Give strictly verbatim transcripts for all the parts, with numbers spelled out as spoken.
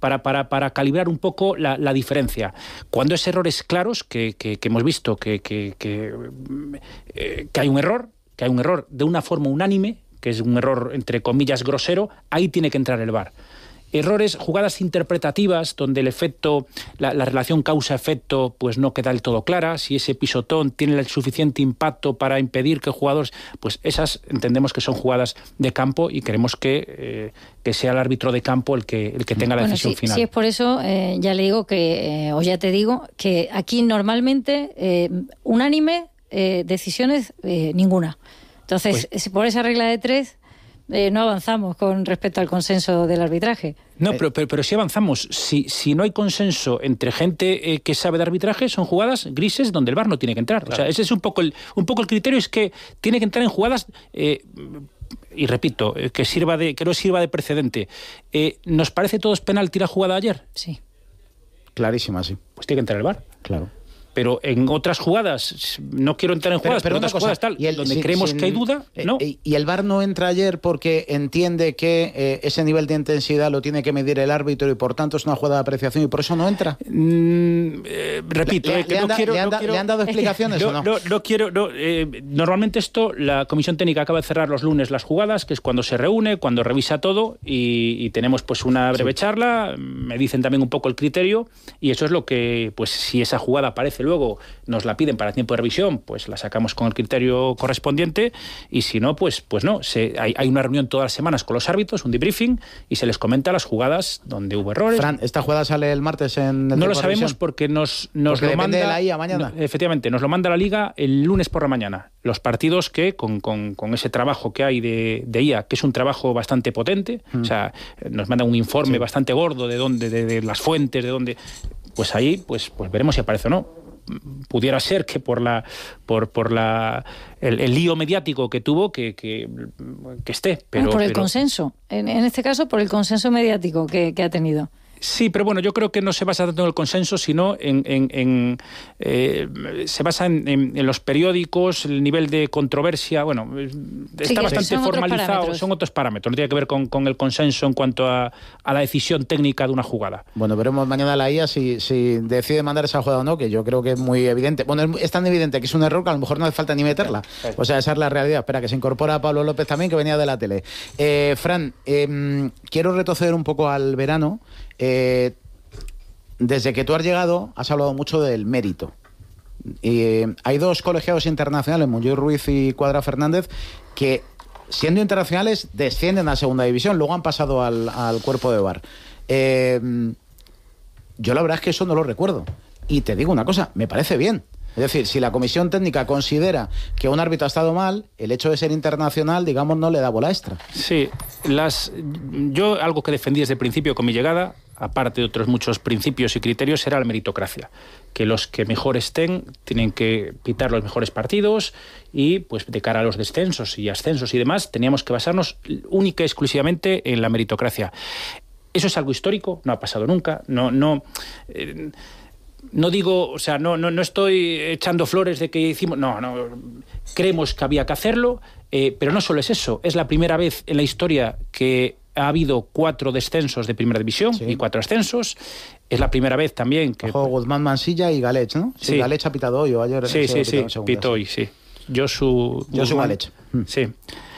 para, para, para calibrar un poco la, la diferencia. Cuando es errores claros, que, que, que hemos visto que, que, que, eh, que hay un error, que hay un error de una forma unánime, que es un error, entre comillas, grosero, ahí tiene que entrar el V A R. Errores, jugadas interpretativas, donde el efecto, la, la relación causa-efecto, pues no queda del todo clara. Si ese pisotón tiene el suficiente impacto para impedir que jugadores... Pues esas entendemos que son jugadas de campo y queremos que, eh, que sea el árbitro de campo el que, el que tenga la bueno, decisión si, final. Si es por eso, eh, ya le digo que, eh, o ya te digo, que aquí normalmente, eh, unánime, eh, decisiones, eh, ninguna. Entonces, pues, por esa regla de tres... Eh, no avanzamos con respecto al consenso del arbitraje. No, pero, pero, pero sí avanzamos. Si, si no hay consenso entre gente eh, que sabe de arbitraje, son jugadas grises donde el V A R no tiene que entrar. Claro. O sea, ese es un poco el, un poco el criterio, es que tiene que entrar en jugadas... Eh, y repito, eh, que sirva de que no sirva de precedente. Eh, ¿Nos parece todos penalti la jugada de ayer? Sí. Clarísima, sí. Pues tiene que entrar el V A R. Claro. Pero en otras jugadas, no quiero entrar en jugadas, pero, pero, pero otras cosa, jugadas tal, el, donde sin, creemos sin, que hay duda, ¿no? Eh, y el V A R no entra ayer porque entiende que eh, ese nivel de intensidad lo tiene que medir el árbitro y por tanto es una jugada de apreciación y por eso no entra. Mm, eh, repito, le, eh, que le, no han, quiero, le, han, no quiero, ¿Le han dado explicaciones no, o no? No, no quiero... No, eh, normalmente esto, la Comisión Técnica acaba de cerrar los lunes las jugadas, que es cuando se reúne, cuando revisa todo y, y tenemos pues una breve sí. charla, me dicen también un poco el criterio y eso es lo que, pues si esa jugada aparece luego, nos la piden para tiempo de revisión, pues la sacamos con el criterio correspondiente y si no, pues, pues no. Se, hay, hay una reunión todas las semanas con los árbitros, un debriefing, y se les comenta las jugadas donde hubo errores. Fran, ¿esta jugada sale el martes en el No lo sabemos porque nos, nos porque lo manda... de la I A mañana. No, efectivamente, nos lo manda la Liga el lunes por la mañana. Los partidos que, con, con, con ese trabajo que hay de, de I A, que es un trabajo bastante potente, mm. o sea, nos manda un informe sí. bastante gordo de dónde, de, de las fuentes, de dónde... Pues ahí, pues, pues veremos si aparece o no. Pudiera ser que por la por por la el, el lío mediático que tuvo que, que, que esté, pero por el pero... consenso, en, en este caso por el consenso mediático que, que ha tenido. Sí, pero bueno, yo creo que no se basa tanto en el consenso, sino en... en, en eh, se basa en, en, en los periódicos, el nivel de controversia, bueno, está sí, bastante son formalizado, otros son otros parámetros, no tiene que ver con, con el consenso en cuanto a, a la decisión técnica de una jugada. Bueno, veremos mañana la I A si, si decide mandar esa jugada o no, que yo creo que es muy evidente. Bueno, es tan evidente que es un error que a lo mejor no hace falta ni meterla. O sea, esa es la realidad. Espera, que se incorpora Pablo López también, que venía de la tele. Eh, Fran, eh, quiero retroceder un poco al verano. Eh, desde que tú has llegado has hablado mucho del mérito y eh, hay dos colegiados internacionales, Monjoy Ruiz y Cuadra Fernández, que siendo internacionales descienden a segunda división, luego han pasado al, al cuerpo de V A R. eh, yo la verdad es que eso no lo recuerdo y te digo una cosa, me parece bien. Es decir, si la comisión técnica considera que un árbitro ha estado mal, el hecho de ser internacional, digamos, no le da bola extra. Sí, las, yo algo que defendí desde el principio con mi llegada, aparte de otros muchos principios y criterios, era la meritocracia. Que los que mejor estén tienen que pitar los mejores partidos y, pues, de cara a los descensos y ascensos y demás, teníamos que basarnos única y exclusivamente en la meritocracia. ¿Eso es algo histórico? No ha pasado nunca. No... no eh, No digo, o sea, no, no, no estoy echando flores de que hicimos... No, no, creemos que había que hacerlo, eh, pero no solo es eso, es la primera vez en la historia que ha habido cuatro descensos de primera división sí. y cuatro ascensos. Es la primera vez también que... Ojo, Guzmán, Mansilla y Galech, ¿no? Sí, sí. Galech ha pitado hoy o ayer. Sí, sí, sí, pitó hoy, sí. Josu... Josu Galech. Sí.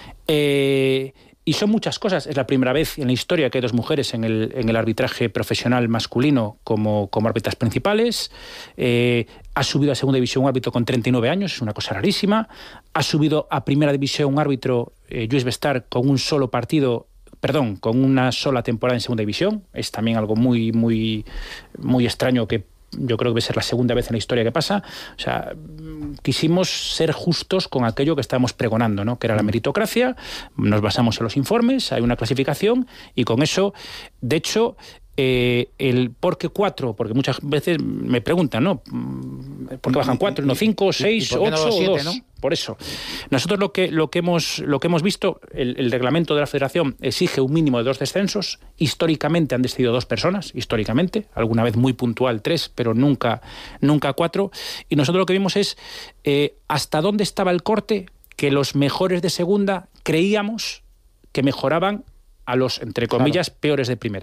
Eh... Y son muchas cosas. Es la primera vez en la historia que hay dos mujeres en el, en el arbitraje profesional masculino como, como árbitras principales. Eh, ha subido a segunda división un árbitro con treinta y nueve años, es una cosa rarísima. Ha subido a primera división un árbitro, eh, Lluís Bestar, con un solo partido, perdón, con una sola temporada en segunda división. Es también algo muy, muy, muy extraño que yo creo que debe ser la segunda vez en la historia que pasa. O sea, quisimos ser justos con aquello que estábamos pregonando, ¿no? Que era la meritocracia. Nos basamos en los informes, hay una clasificación y con eso, de hecho, eh, el ¿por qué cuatro? Porque muchas veces me preguntan, ¿no? ¿Por qué bajan cuatro, no cinco, seis, ocho o dos? ¿No? Por eso. Nosotros lo que, lo que, hemos, lo que hemos visto, el, el reglamento de la Federación exige un mínimo de dos descensos. Históricamente han descendido dos personas, históricamente, alguna vez muy puntual tres, pero nunca, nunca cuatro. Y nosotros lo que vimos es eh, hasta dónde estaba el corte que los mejores de segunda creíamos que mejoraban a los, entre comillas, claro, peores de primera.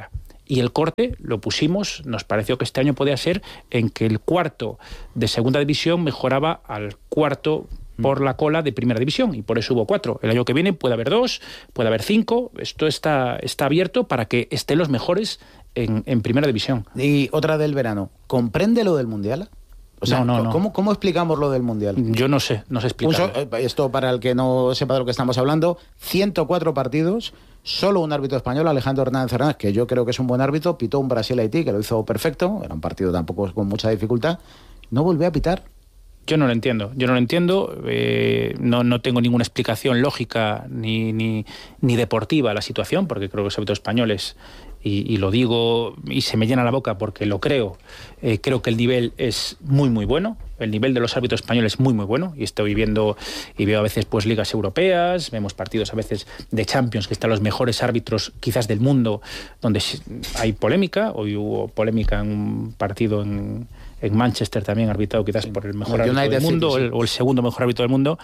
Y el corte lo pusimos, nos pareció que este año podía ser en que el cuarto de segunda división mejoraba al cuarto por la cola de primera división, y por eso hubo cuatro. El año que viene puede haber dos, puede haber cinco, esto está, está abierto para que estén los mejores en, en primera división. Y otra del verano, ¿comprende lo del Mundial? O sea, no, no, ¿cómo, no. ¿cómo explicamos lo del Mundial? Yo no sé, no sé explicarlo. So, esto, para el que no sepa de lo que estamos hablando, ciento cuatro partidos, solo un árbitro español, Alejandro Hernández Hernández, que yo creo que es un buen árbitro, pitó un Brasil-Haití, que lo hizo perfecto, era un partido tampoco con mucha dificultad, no volvió a pitar. Yo no lo entiendo, yo no lo entiendo, eh, no, no tengo ninguna explicación lógica ni, ni, ni deportiva a la situación, porque creo que los árbitros españoles, y, y lo digo y se me llena la boca porque lo creo, eh, creo que el nivel es muy muy bueno, el nivel de los árbitros españoles es muy muy bueno, y estoy viendo y veo a veces pues ligas europeas, vemos partidos a veces de Champions que están los mejores árbitros quizás del mundo, donde hay polémica. Hoy hubo polémica en un partido en... en Manchester también arbitrado quizás por el mejor árbitro del mundo, sí, sí. El, o el segundo mejor árbitro del mundo,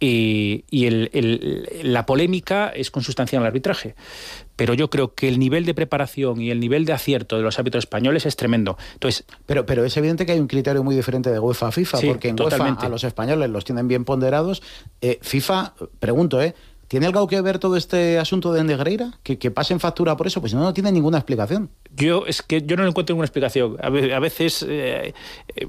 y, y el, el, la polémica es consustancial en el arbitraje. Pero yo creo que el nivel de preparación y el nivel de acierto de los árbitros españoles es tremendo. Entonces, pero, pero es evidente que hay un criterio muy diferente de UEFA a FIFA, sí, porque en totalmente. UEFA a los españoles los tienen bien ponderados. Eh, FIFA, pregunto, ¿eh? ¿Tiene algo que ver todo este asunto de Negreira? ¿Que, que pasen factura por eso? Pues no, no tiene ninguna explicación. Yo es que yo no encuentro ninguna explicación. A veces eh, eh,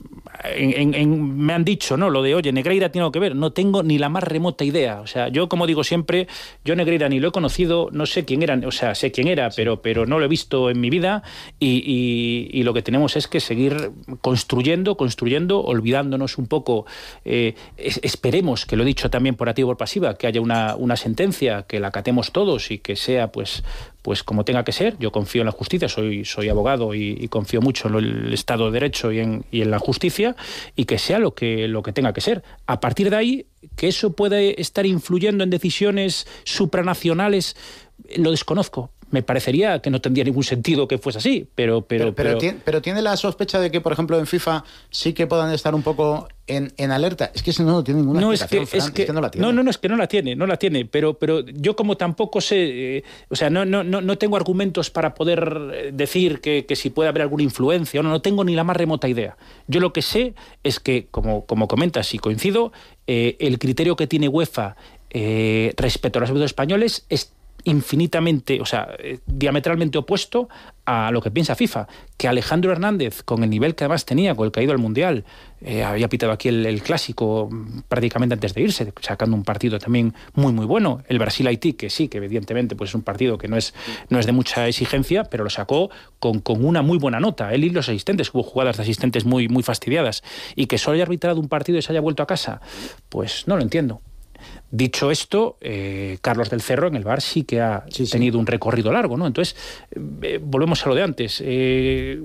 en, en, en, me han dicho, ¿no? Lo de, oye, Negreira tiene algo que ver. No tengo ni la más remota idea. O sea, yo, como digo siempre, yo Negreira ni lo he conocido, no sé quién era, o sea, sé quién era, sí. pero, pero no lo he visto en mi vida, y, y, y lo que tenemos es que seguir construyendo, construyendo, olvidándonos un poco. Eh, es, esperemos, que lo he dicho también por activa y por pasiva, que haya una una sentencia, que la acatemos todos y que sea pues, pues como tenga que ser. Yo confío en la justicia, soy, soy abogado y, y confío mucho en el Estado de Derecho y en, y en la justicia, y que sea lo que, lo que tenga que ser. A partir de ahí, que eso puede estar influyendo en decisiones supranacionales, lo desconozco. Me parecería que no tendría ningún sentido que fuese así, pero... Pero, pero, pero, pero, tiene, pero tiene la sospecha de que, por ejemplo, en FIFA sí que puedan estar un poco en, en alerta. Es que eso no, no tiene ninguna no, explicación, es que, Fran, es que, es que no la tiene. No, no, no, es que no la tiene, no la tiene, pero, pero yo como tampoco sé, eh, o sea, no, no, no, no tengo argumentos para poder decir que, que si puede haber alguna influencia, no, no tengo ni la más remota idea. Yo lo que sé es que, como, como comentas y coincido, eh, el criterio que tiene UEFA eh, respecto a los árbitros españoles es infinitamente, o sea, eh, diametralmente opuesto a lo que piensa FIFA, que Alejandro Hernández, con el nivel que además tenía, con el que ha ido al Mundial, eh, había pitado aquí el, el clásico prácticamente antes de irse, sacando un partido también muy muy bueno, el Brasil-Haití, que sí, que evidentemente pues es un partido que no es, no es de mucha exigencia, pero lo sacó con, con una muy buena nota, él y los asistentes, hubo jugadas de asistentes muy, muy fastidiadas, y que solo haya arbitrado un partido y se haya vuelto a casa, pues no lo entiendo. Dicho esto, eh, Carlos del Cerro en el V A R sí que ha sí, tenido sí. un recorrido largo, ¿no? Entonces, eh, volvemos a lo de antes. Eh,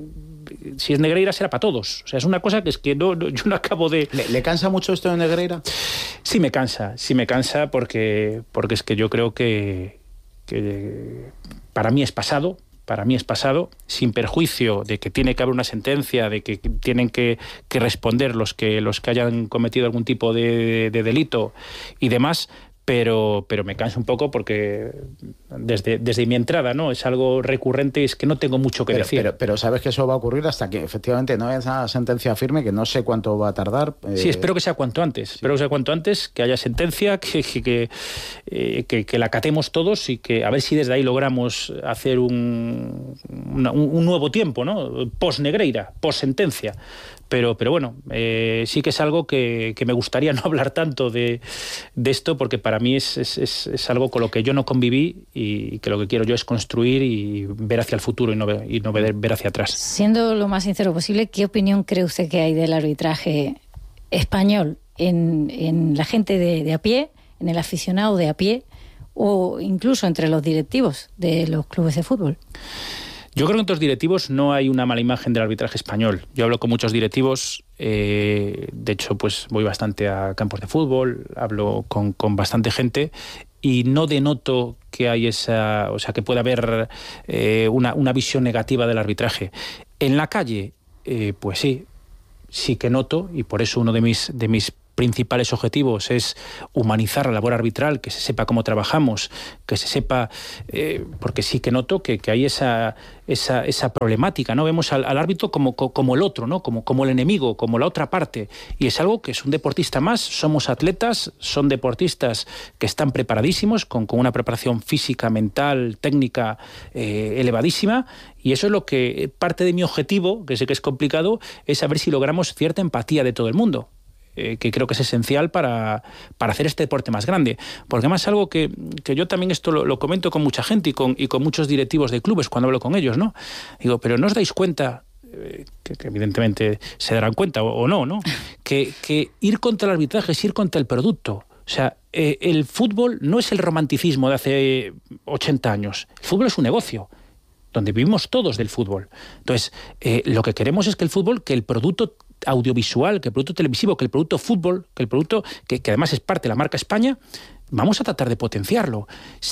si es Negreira será para todos. O sea, es una cosa que es que no, no, yo no acabo de... ¿Le, ¿Le cansa mucho esto de Negreira? Sí me cansa, sí me cansa porque, porque es que yo creo que, que para mí es pasado. Para mí es pasado, sin perjuicio de que tiene que haber una sentencia, de que tienen que, que responder los que, los que hayan cometido algún tipo de, de delito y demás, pero, pero me cansa un poco porque desde, desde mi entrada, ¿no? Es algo recurrente y es que no tengo mucho que pero, decir. Pero, pero sabes que eso va a ocurrir hasta que efectivamente no haya esa sentencia firme, que no sé cuánto va a tardar. Eh... Sí, espero que sea cuanto antes. Sí. Espero que sea cuanto antes, que haya sentencia, que, que, que, eh, que, que la acatemos todos y que a ver si desde ahí logramos hacer un, una, un, un nuevo tiempo, ¿no? Post-Negreira, post-sentencia. Pero, pero bueno, eh, sí que es algo que, que me gustaría no hablar tanto de, de esto, porque para mí es, es, es, es algo con lo que yo no conviví y que lo que quiero yo es construir y ver hacia el futuro y no ver, y no ver, ver hacia atrás. Siendo lo más sincero posible, ¿qué opinión cree usted que hay del arbitraje español en, en la gente de, de a pie, en el aficionado de a pie o incluso entre los directivos de los clubes de fútbol? Yo creo que entre los directivos no hay una mala imagen del arbitraje español. Yo hablo con muchos directivos, eh, de hecho pues voy bastante a campos de fútbol, hablo con, con bastante gente y no denoto que hay esa, o sea, que pueda haber eh, una, una visión negativa del arbitraje. En la calle, eh, pues sí, sí que noto, y por eso uno de mis, de mis principales objetivos es humanizar la labor arbitral, que se sepa cómo trabajamos, que se sepa, eh, porque sí que noto que, que hay esa, esa, esa problemática, ¿no? Vemos al, al árbitro como, como el otro, ¿no? Como, como el enemigo, como la otra parte, y es algo que es un deportista más, somos atletas, son deportistas que están preparadísimos, con, con una preparación física, mental, técnica eh, elevadísima, y eso es lo que, parte de mi objetivo, que sé que es complicado, es saber si logramos cierta empatía de todo el mundo, eh, que creo que es esencial para, para hacer este deporte más grande. Porque además algo que, que yo también esto lo, lo comento con mucha gente y con, y con muchos directivos de clubes cuando hablo con ellos, ¿no? Digo, pero ¿no os dais cuenta, eh, que, que evidentemente se darán cuenta o, o no, ¿no? Que, que ir contra el arbitraje es ir contra el producto. O sea, eh, el fútbol no es el romanticismo de hace ochenta años. El fútbol es un negocio, donde vivimos todos del fútbol. Entonces, eh, lo que queremos es que el fútbol, que el producto audiovisual, que el producto televisivo, que el producto fútbol, que el producto, que, que además es parte de la marca España, vamos a tratar de potenciarlo.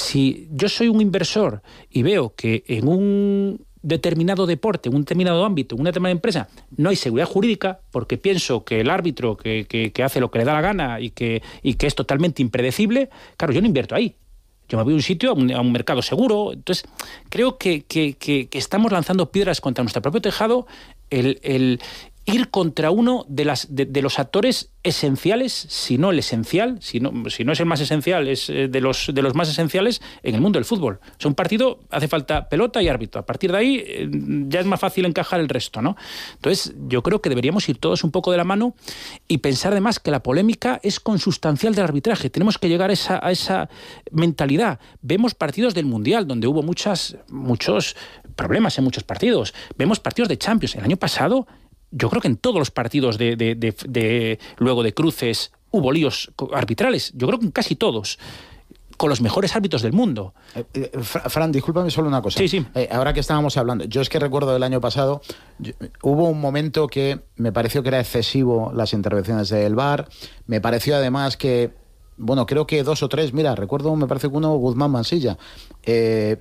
Si yo soy un inversor y veo que en un determinado deporte, en un determinado ámbito, en una determinada empresa, no hay seguridad jurídica, porque pienso que el árbitro que, que, que hace lo que le da la gana y que, y que es totalmente impredecible, claro, yo no invierto ahí. Yo me voy a un sitio, a un, a un mercado seguro. Entonces, creo que, que, que, que estamos lanzando piedras contra nuestro propio tejado, el, el ir contra uno de, las, de, de los actores esenciales, si no el esencial, si no, si no es el más esencial, es de los, de los más esenciales en el mundo del fútbol. O sea, un partido hace falta pelota y árbitro. A partir de ahí eh, ya es más fácil encajar el resto, ¿no? Entonces, yo creo que deberíamos ir todos un poco de la mano y pensar además que la polémica es consustancial del arbitraje. Tenemos que llegar a esa, a esa mentalidad. Vemos partidos del Mundial donde hubo muchas, muchos problemas en muchos partidos. Vemos partidos de Champions. El año pasado, yo creo que en todos los partidos de, de, de, de luego de cruces hubo líos arbitrales. Yo creo que en casi todos, con los mejores árbitros del mundo. Eh, eh, Fran, discúlpame solo una cosa. Sí, sí. Eh, ahora que estábamos hablando, yo es que recuerdo del año pasado, yo, hubo un momento que me pareció que era excesivo las intervenciones del V A R. Me pareció además que, bueno, creo que dos o tres, mira, recuerdo, me parece que uno, Guzmán Mansilla, eh,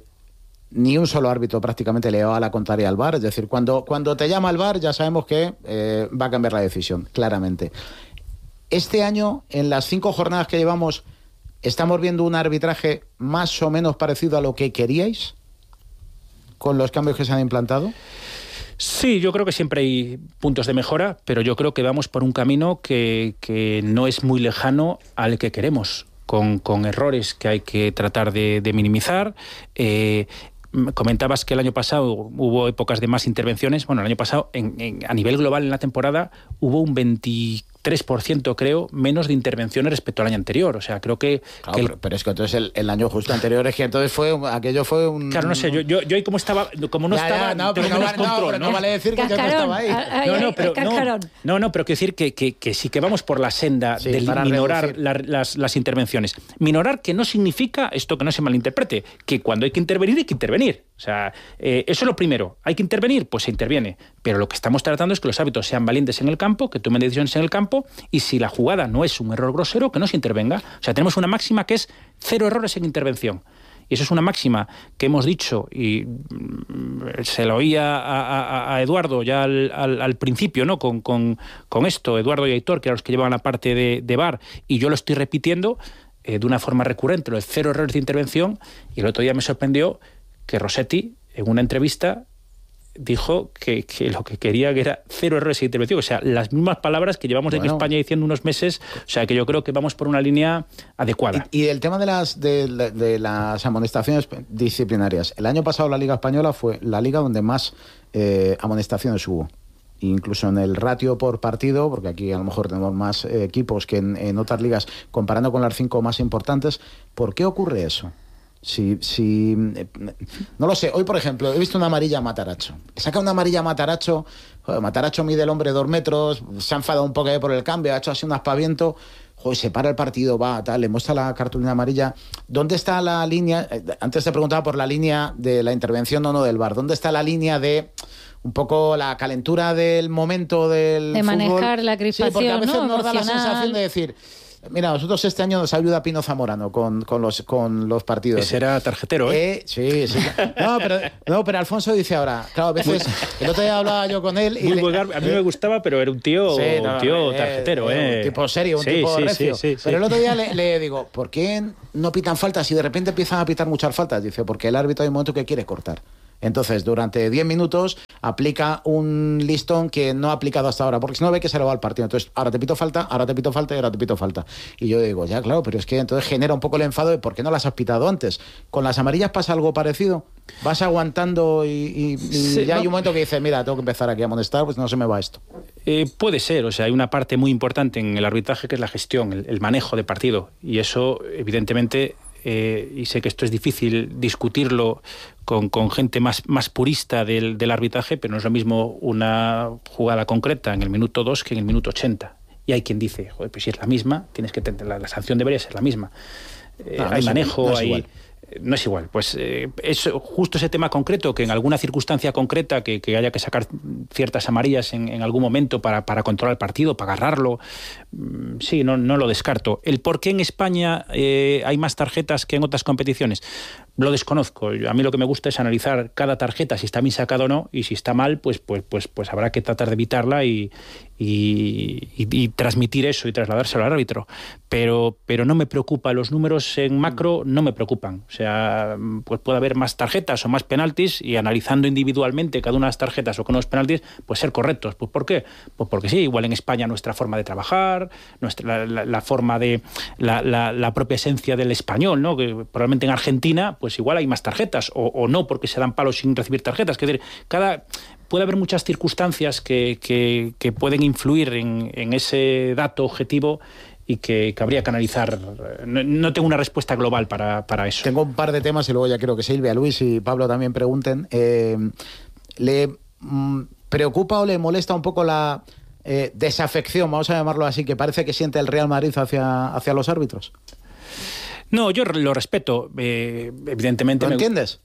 ni un solo árbitro prácticamente le daba la contraria al V A R. Es decir, cuando, cuando te llama el V A R ya sabemos que eh, va a cambiar la decisión, claramente. Este año, en las cinco jornadas que llevamos, ¿estamos viendo un arbitraje más o menos parecido a lo que queríais con los cambios que se han implantado? Sí, yo creo que siempre hay puntos de mejora, pero yo creo que vamos por un camino que, que no es muy lejano al que queremos, con, con errores que hay que tratar de, de minimizar. Eh, Comentabas que el año pasado hubo épocas de más intervenciones. Bueno, el año pasado, en, en, a nivel global en la temporada, hubo un veintitrés por ciento, creo, menos de intervenciones respecto al año anterior. O sea, creo que... Claro, que el... pero, pero es que entonces el, el año justo anterior es que entonces fue... Aquello fue un... Claro, no sé, yo, yo, yo ahí como estaba... Como no ya, estaba... Ya, no, pero no, control, no, pero ¿no? no vale decir que yo no estaba ahí. No, no, pero, no, no, no, pero quiero decir que, que, que sí que vamos por la senda sí, de minorar la, las, las intervenciones. Minorar que no significa, esto que no se malinterprete, que cuando hay que intervenir hay que intervenir. O sea, eh, eso es lo primero. ¿Hay que intervenir? Pues se interviene. Pero lo que estamos tratando es que los árbitros sean valientes en el campo, que tomen decisiones en el campo, y si la jugada no es un error grosero, que no se intervenga. O sea, tenemos una máxima que es cero errores en intervención. Y eso es una máxima que hemos dicho, y se lo oía a, a, a Eduardo ya al, al, al principio, ¿no? Con, con, con esto, Eduardo y Aitor, que eran los que llevaban la parte de, de V A R, y yo lo estoy repitiendo eh, de una forma recurrente, lo de cero errores de intervención, y el otro día me sorprendió que Rossetti, en una entrevista, dijo que, que lo que quería que era cero errores de intervención. O sea, las mismas palabras que llevamos bueno. en España diciendo unos meses. O sea, que yo creo que vamos por una línea adecuada. Y, y el tema de las, de, de, de las amonestaciones disciplinarias. El año pasado la Liga Española fue la liga donde más eh, amonestaciones hubo. Incluso en el ratio por partido, porque aquí a lo mejor tenemos más eh, equipos que en, en otras ligas, comparando con las cinco más importantes. ¿Por qué ocurre eso? Si, si, no lo sé, hoy por ejemplo he visto una amarilla a Matarazzo, saca una amarilla a Matarazzo, joder, Matarazzo mide el hombre dos metros, se ha enfadado un poco por el cambio, ha hecho así un aspaviento, joder, se para el partido, va, tal, le muestra la cartulina amarilla. ¿Dónde está la línea? Antes te preguntaba por la línea de la intervención o no del V A R, ¿dónde está la línea de un poco la calentura del momento del de fútbol? Manejar la crispación, sí, porque a veces ¿no? nos da la sensación de decir... Mira, nosotros este año nos ayuda Pino Zamorano con, con, los, con los partidos. Ese era tarjetero, ¿eh? eh sí, sí. No pero, no, pero Alfonso dice ahora, claro, a veces, el otro día hablaba yo con él. Y Muy le, vulgar, a mí me gustaba, pero era un tío, sí, no, un tío eh, tarjetero, ¿eh? Un tipo serio, un sí, tipo sí, recio. Sí, sí, sí, pero el otro día le, le digo, ¿por qué no pitan faltas y de repente empiezan a pitar muchas faltas? Dice, porque el árbitro hay un momento que quiere cortar. Entonces, durante diez minutos aplica un listón que no ha aplicado hasta ahora, porque si no ve que se le va al partido. Entonces, ahora te pito falta, ahora te pito falta y ahora te pito falta. Y yo digo, ya, claro, pero es que entonces genera un poco el enfado de por qué no las has pitado antes. ¿Con las amarillas pasa algo parecido? ¿Vas aguantando y, y, y sí, ya no. hay un momento que dices, mira, tengo que empezar aquí a amonestar, pues no se me va esto? Eh, puede ser, o sea, hay una parte muy importante en el arbitraje que es la gestión, el, el manejo de partido. Y eso, evidentemente... Eh, y sé que esto es difícil discutirlo con, con gente más, más purista del, del arbitraje, pero no es lo mismo una jugada concreta en el minuto dos que en el minuto ochenta. Y hay quien dice, joder, pues si es la misma, tienes que tener, la, la sanción debería ser la misma. Eh, no, hay no manejo, igual, no hay... Igual. No es igual, pues eh, es justo ese tema concreto, que en alguna circunstancia concreta que, que haya que sacar ciertas amarillas en, en algún momento para, para controlar el partido, para agarrarlo, sí, no, no lo descarto. El por qué en España eh, hay más tarjetas que en otras competiciones, lo desconozco. A mí lo que me gusta es analizar cada tarjeta, si está bien sacada o no, y si está mal, pues, pues, pues, pues habrá que tratar de evitarla y, y, y, y transmitir eso y trasladárselo al árbitro. Pero, pero no me preocupa, los números en macro no me preocupan. O sea, pues puede haber más tarjetas o más penaltis y analizando individualmente cada una de las tarjetas o con los penaltis, pues ser correctos. Pues ¿por qué? Pues porque sí, igual en España nuestra forma de trabajar, nuestra, la, la, la forma de, la, la, la propia esencia del español, ¿no? Que probablemente en Argentina, pues igual hay más tarjetas, o, o no, porque se dan palos sin recibir tarjetas. Es decir, cada... puede haber muchas circunstancias que, que, que pueden influir en, en ese dato objetivo y que, que habría que analizar. No, no tengo una respuesta global para, para eso. Tengo un par de temas y luego ya quiero que Silvia, Luis y Pablo también pregunten. Eh, ¿Le mm, preocupa o le molesta un poco la eh, desafección, vamos a llamarlo así, que parece que siente el Real Madrid hacia, hacia los árbitros? No, yo lo respeto, eh, evidentemente. ¿Lo me... entiendes?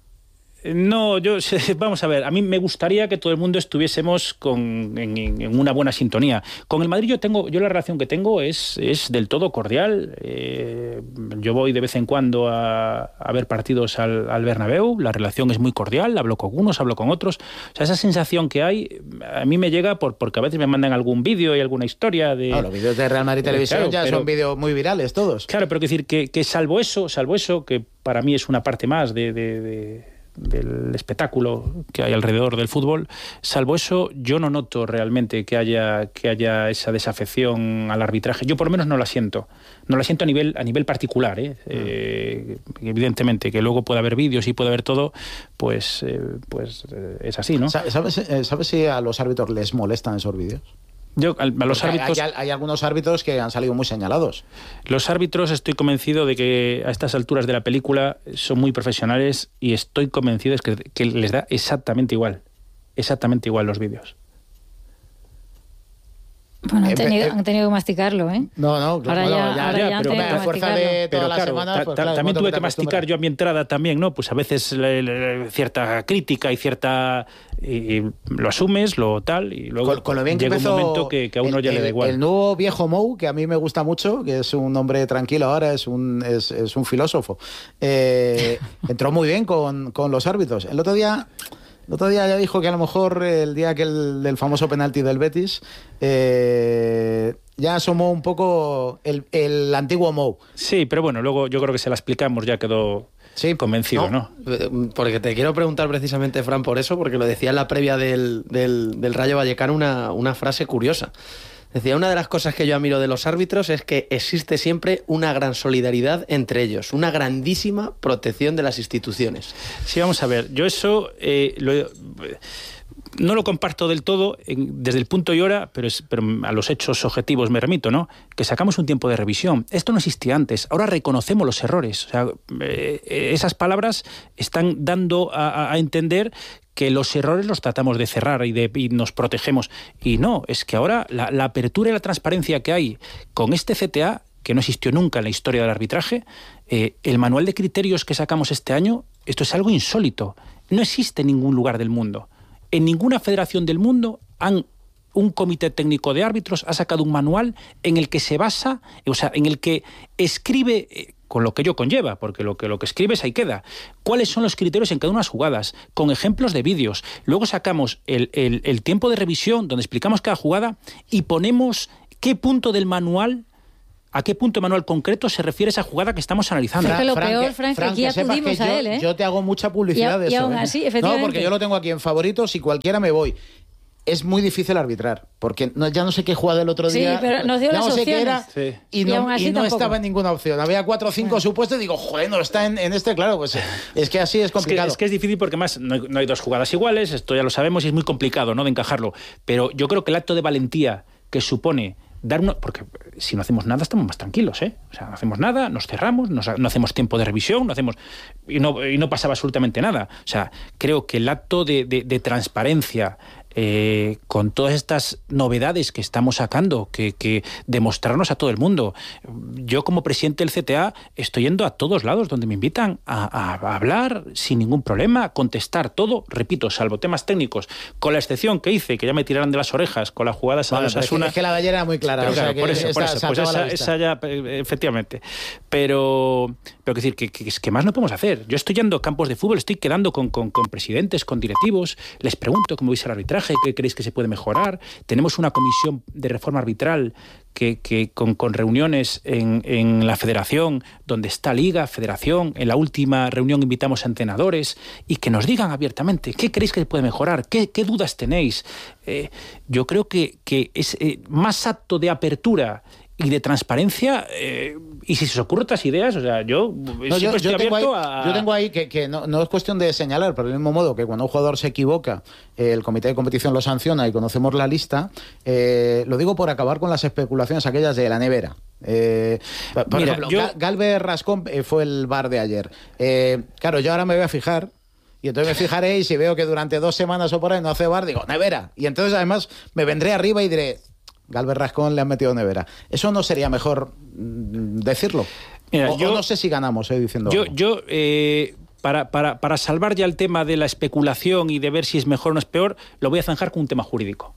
No, yo vamos a ver, a mí me gustaría que todo el mundo estuviésemos con, en, en una buena sintonía. Con el Madrid yo tengo, yo la relación que tengo es, es del todo cordial. Eh, yo voy de vez en cuando a, a ver partidos al, al Bernabéu, la relación es muy cordial, hablo con unos, hablo con otros. O sea, esa sensación que hay, a mí me llega por, porque a veces me mandan algún vídeo y alguna historia de... No, los vídeos de Real Madrid Televisión claro, ya pero, son vídeos muy virales todos. Claro, pero quiero decir que, que salvo eso, salvo eso, que para mí es una parte más de... de, de del espectáculo que hay alrededor del fútbol, salvo eso yo no noto realmente que haya que haya esa desafección al arbitraje. Yo por lo menos no la siento, no la siento a nivel a nivel particular, ¿eh? Mm. Eh, evidentemente que luego puede haber vídeos y puede haber todo, pues eh, pues eh, es así, ¿no? ¿Sabes, ¿Sabes si a los árbitros les molestan esos vídeos? Yo, a los árbitros, hay, hay algunos árbitros que han salido muy señalados. Los árbitros estoy convencido de que a estas alturas de la película son muy profesionales y estoy convencido de que, que les da exactamente igual, exactamente igual los vídeos. Bueno, han tenido, eh, eh, han tenido que masticarlo, ¿eh? No, no, claro, ahora ya, ya, ahora ya, ya pero a fuerza de todas pero, las claro, semanas, ta, pues, ta, claro, también tuve que, que masticar yo a mi entrada también, ¿no? Pues a veces le, le, cierta crítica y cierta... Y, y lo asumes, lo tal, y luego con, con lo bien llega que un momento que, que a uno el, ya le da igual. El nuevo viejo Mou, que a mí me gusta mucho, que es un hombre tranquilo ahora, es un, es, es un filósofo, eh, entró muy bien con, con los árbitros. El otro día... El otro día ya dijo que a lo mejor el día que el del famoso penalti del Betis eh, ya asomó un poco el, el antiguo Mou. Sí, pero bueno, luego yo creo que se la explicamos, ya quedó sí, convencido, ¿no? ¿no? Porque te quiero preguntar precisamente, Fran, por eso, porque lo decía en la previa del, del, del Rayo Vallecano una, una frase curiosa. Decía, una de las cosas que yo admiro de los árbitros es que existe siempre una gran solidaridad entre ellos, una grandísima protección de las instituciones. Sí, vamos a ver, yo eso eh, lo, no lo comparto del todo en, desde el punto y hora, pero, es, pero a los hechos objetivos me remito, ¿no? Que sacamos un tiempo de revisión. Esto no existía antes, ahora reconocemos los errores. O sea, eh, esas palabras están dando a, a entender que los errores los tratamos de cerrar y, de, y nos protegemos. Y no, es que ahora la, la apertura y la transparencia que hay con este C T A, que no existió nunca en la historia del arbitraje, eh, el manual de criterios que sacamos este año, esto es algo insólito. No existe en ningún lugar del mundo. En ninguna federación del mundo han un comité técnico de árbitros ha sacado un manual en el que se basa, o sea, en el que escribe, eh, con lo que ello conlleva, porque lo que, lo que escribes ahí queda, cuáles son los criterios en cada una de las jugadas, con ejemplos de vídeos. Luego sacamos el, el, el tiempo de revisión, donde explicamos cada jugada y ponemos qué punto del manual, a qué punto manual concreto se refiere esa jugada que estamos analizando. Fra, lo Frank, peor, Frank, Frank, aquí acudimos a yo, él, ¿eh? Yo te hago mucha publicidad y, de y eso. aún ¿eh? así, efectivamente. No, porque yo lo tengo aquí en favoritos y cualquiera me voy. Es muy difícil arbitrar, porque no, ya no sé qué jugada el otro día. Sí, pero nos dio ya las no sé opciones. qué era Sí. y Y no, aún así y no tampoco. estaba en ninguna opción. Había cuatro o cinco Bueno. supuestos y digo, joder, no está en, en este, claro, pues es que así es complicado. Es que es, que es difícil porque más no hay, no hay dos jugadas iguales, esto ya lo sabemos y es muy complicado, ¿no?, de encajarlo. Pero yo creo que el acto de valentía que supone dar una... Porque si no hacemos nada estamos más tranquilos, ¿eh? O sea, no hacemos nada, nos cerramos, nos, no hacemos tiempo de revisión, no hacemos... Y no, y no pasaba absolutamente nada. O sea, creo que el acto de, de, de transparencia... Eh, con todas estas novedades que estamos sacando, que, que demostrarnos a todo el mundo. Yo como presidente del C T A estoy yendo a todos lados donde me invitan a, a, a hablar sin ningún problema, a contestar todo, repito, salvo temas técnicos, con la excepción que hice, que ya me tiraran de las orejas con las jugadas a Vale, los pero es que- Asuna. es que la de ayer era muy clara. Pero o sea, claro, que por eso, por esta eso, pues saltaba a esa, la vista. esa ya, eh, efectivamente. Pero, pero decir, que, que, que más no podemos hacer. Yo estoy yendo a campos de fútbol, estoy quedando con, con, con presidentes, con directivos, les pregunto cómo veis el arbitraje, qué creéis que se puede mejorar. Tenemos una comisión de reforma arbitral que, que con, con reuniones en, en la federación, donde está Liga, Federación. En la última reunión invitamos a entrenadores y que nos digan abiertamente qué creéis que se puede mejorar, qué, qué dudas tenéis. Eh, yo creo que, que es eh, más acto de apertura y de transparencia, eh, y si se os ocurren otras ideas, o sea, yo No, siempre yo, estoy yo tengo abierto ahí, a... yo tengo ahí que, que no, no es cuestión de señalar, pero del mismo modo que cuando un jugador se equivoca, eh, el comité de competición lo sanciona y conocemos la lista, eh, lo digo por acabar con las especulaciones aquellas de la nevera. Eh, por Mira, ejemplo, yo- Ga- Galvez Rascón eh, fue el bar de ayer. Eh, claro, yo ahora me voy a fijar. Y entonces me fijaré y si veo que durante dos semanas o por ahí no hace bar, digo, nevera. Y entonces además me vendré arriba y diré, Galvez Rascón le han metido nevera. ¿Eso no sería mejor mm, decirlo? Mira, o, yo- o no sé si ganamos eh, diciendo Yo, algo. yo eh, para, para, para salvar ya el tema de la especulación y de ver si es mejor o no es peor, lo voy a zanjar con un tema jurídico.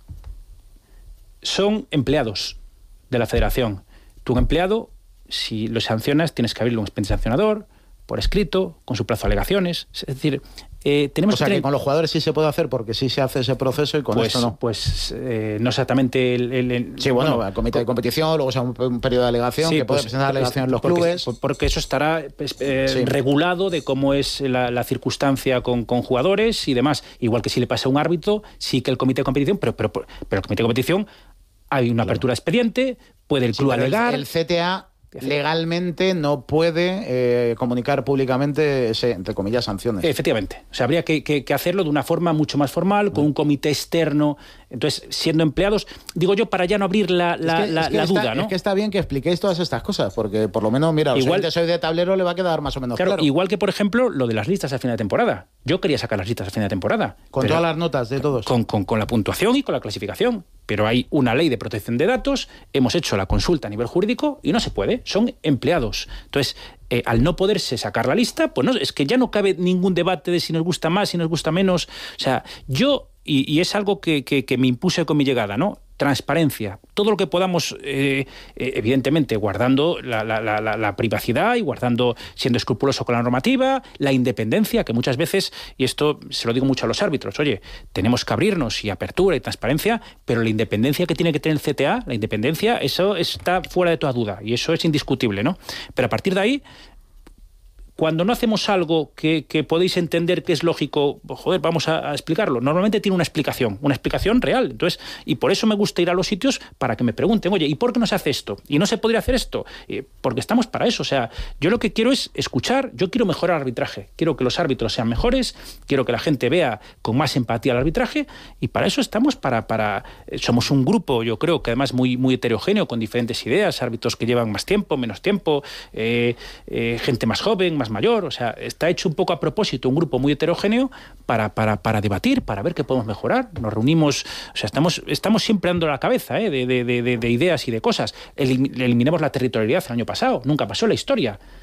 Son empleados de la federación. Tu empleado, si lo sancionas, tienes que abrirle un expediente sancionador, por escrito, con su plazo de alegaciones. Es decir, eh, tenemos O sea, tener- que con los jugadores sí se puede hacer porque sí se hace ese proceso y con pues, esto no. Pues eh, no exactamente el... el- el- Sí, bueno, el comité de competición, luego o sea, un, un periodo de alegación, Sí, que puede pues, presentar alegación en los porque, clubes. Porque eso estará pues, eh, Sí. regulado de cómo es la, la circunstancia con, con jugadores y demás. Igual que si le pasa a un árbitro, sí que el comité de competición, pero, pero, pero el comité de competición hay una apertura de expediente, puede el Sí, club pero el- alegar... el C T A legalmente no puede eh, comunicar públicamente ese, entre comillas, sanciones. Efectivamente. O sea, habría que, que- que hacerlo de una forma mucho más formal, con un comité externo. Entonces, siendo empleados, digo yo, para ya no abrir la, la, es que, la- es que la está, duda, ¿no? Es que está bien que expliquéis todas estas cosas, porque por lo menos, mira, los Igual- oyentes hoy de tablero le va a quedar más o menos Claro, claro. igual que, por ejemplo, lo de las listas al final de temporada. Yo quería sacar las listas al final de temporada. Con pero- todas las notas de todos. Con, con- con la puntuación y con la clasificación. Pero hay una ley de protección de datos, hemos hecho la consulta a nivel jurídico y no se puede, son empleados. Entonces, eh, al no poderse sacar la lista, pues no, es que ya no cabe ningún debate de si nos gusta más, si nos gusta menos. O sea, yo, y, y es algo que, que- que me impuse con mi llegada, ¿no? Transparencia, todo lo que podamos, eh, eh, evidentemente, guardando la, la- la- la- la privacidad y guardando, siendo escrupuloso con la normativa, la independencia, que muchas veces, y esto se lo digo mucho a los árbitros, oye, tenemos que abrirnos y apertura y transparencia, pero la independencia que tiene que tener el C T A, la independencia, eso está fuera de toda duda y eso es indiscutible, ¿no? Pero a partir de ahí, cuando no hacemos algo que, que podéis entender que es lógico, joder, vamos a, a explicarlo. Normalmente tiene una explicación, una explicación real. Entonces, y por eso me gusta ir a los sitios para que me pregunten, oye, ¿y por qué no se hace esto? ¿Y no se podría hacer esto? Eh, porque estamos para eso. O sea, yo lo que quiero es escuchar, yo quiero mejorar el arbitraje. Quiero que los árbitros sean mejores, quiero que la gente vea con más empatía el arbitraje y para eso estamos para... para eh, somos un grupo, yo creo, que además muy, muy heterogéneo, con diferentes ideas, árbitros que llevan más tiempo, menos tiempo, eh, eh, gente más joven, más mayor, o sea, está hecho un poco a propósito, un grupo muy heterogéneo para, para, para debatir, para ver qué podemos mejorar. Nos reunimos, o sea, estamos, estamos siempre dando la cabeza ¿eh? de, de, de, de ideas y de cosas. Elim, eliminamos la territorialidad el año pasado, nunca pasó en la historia.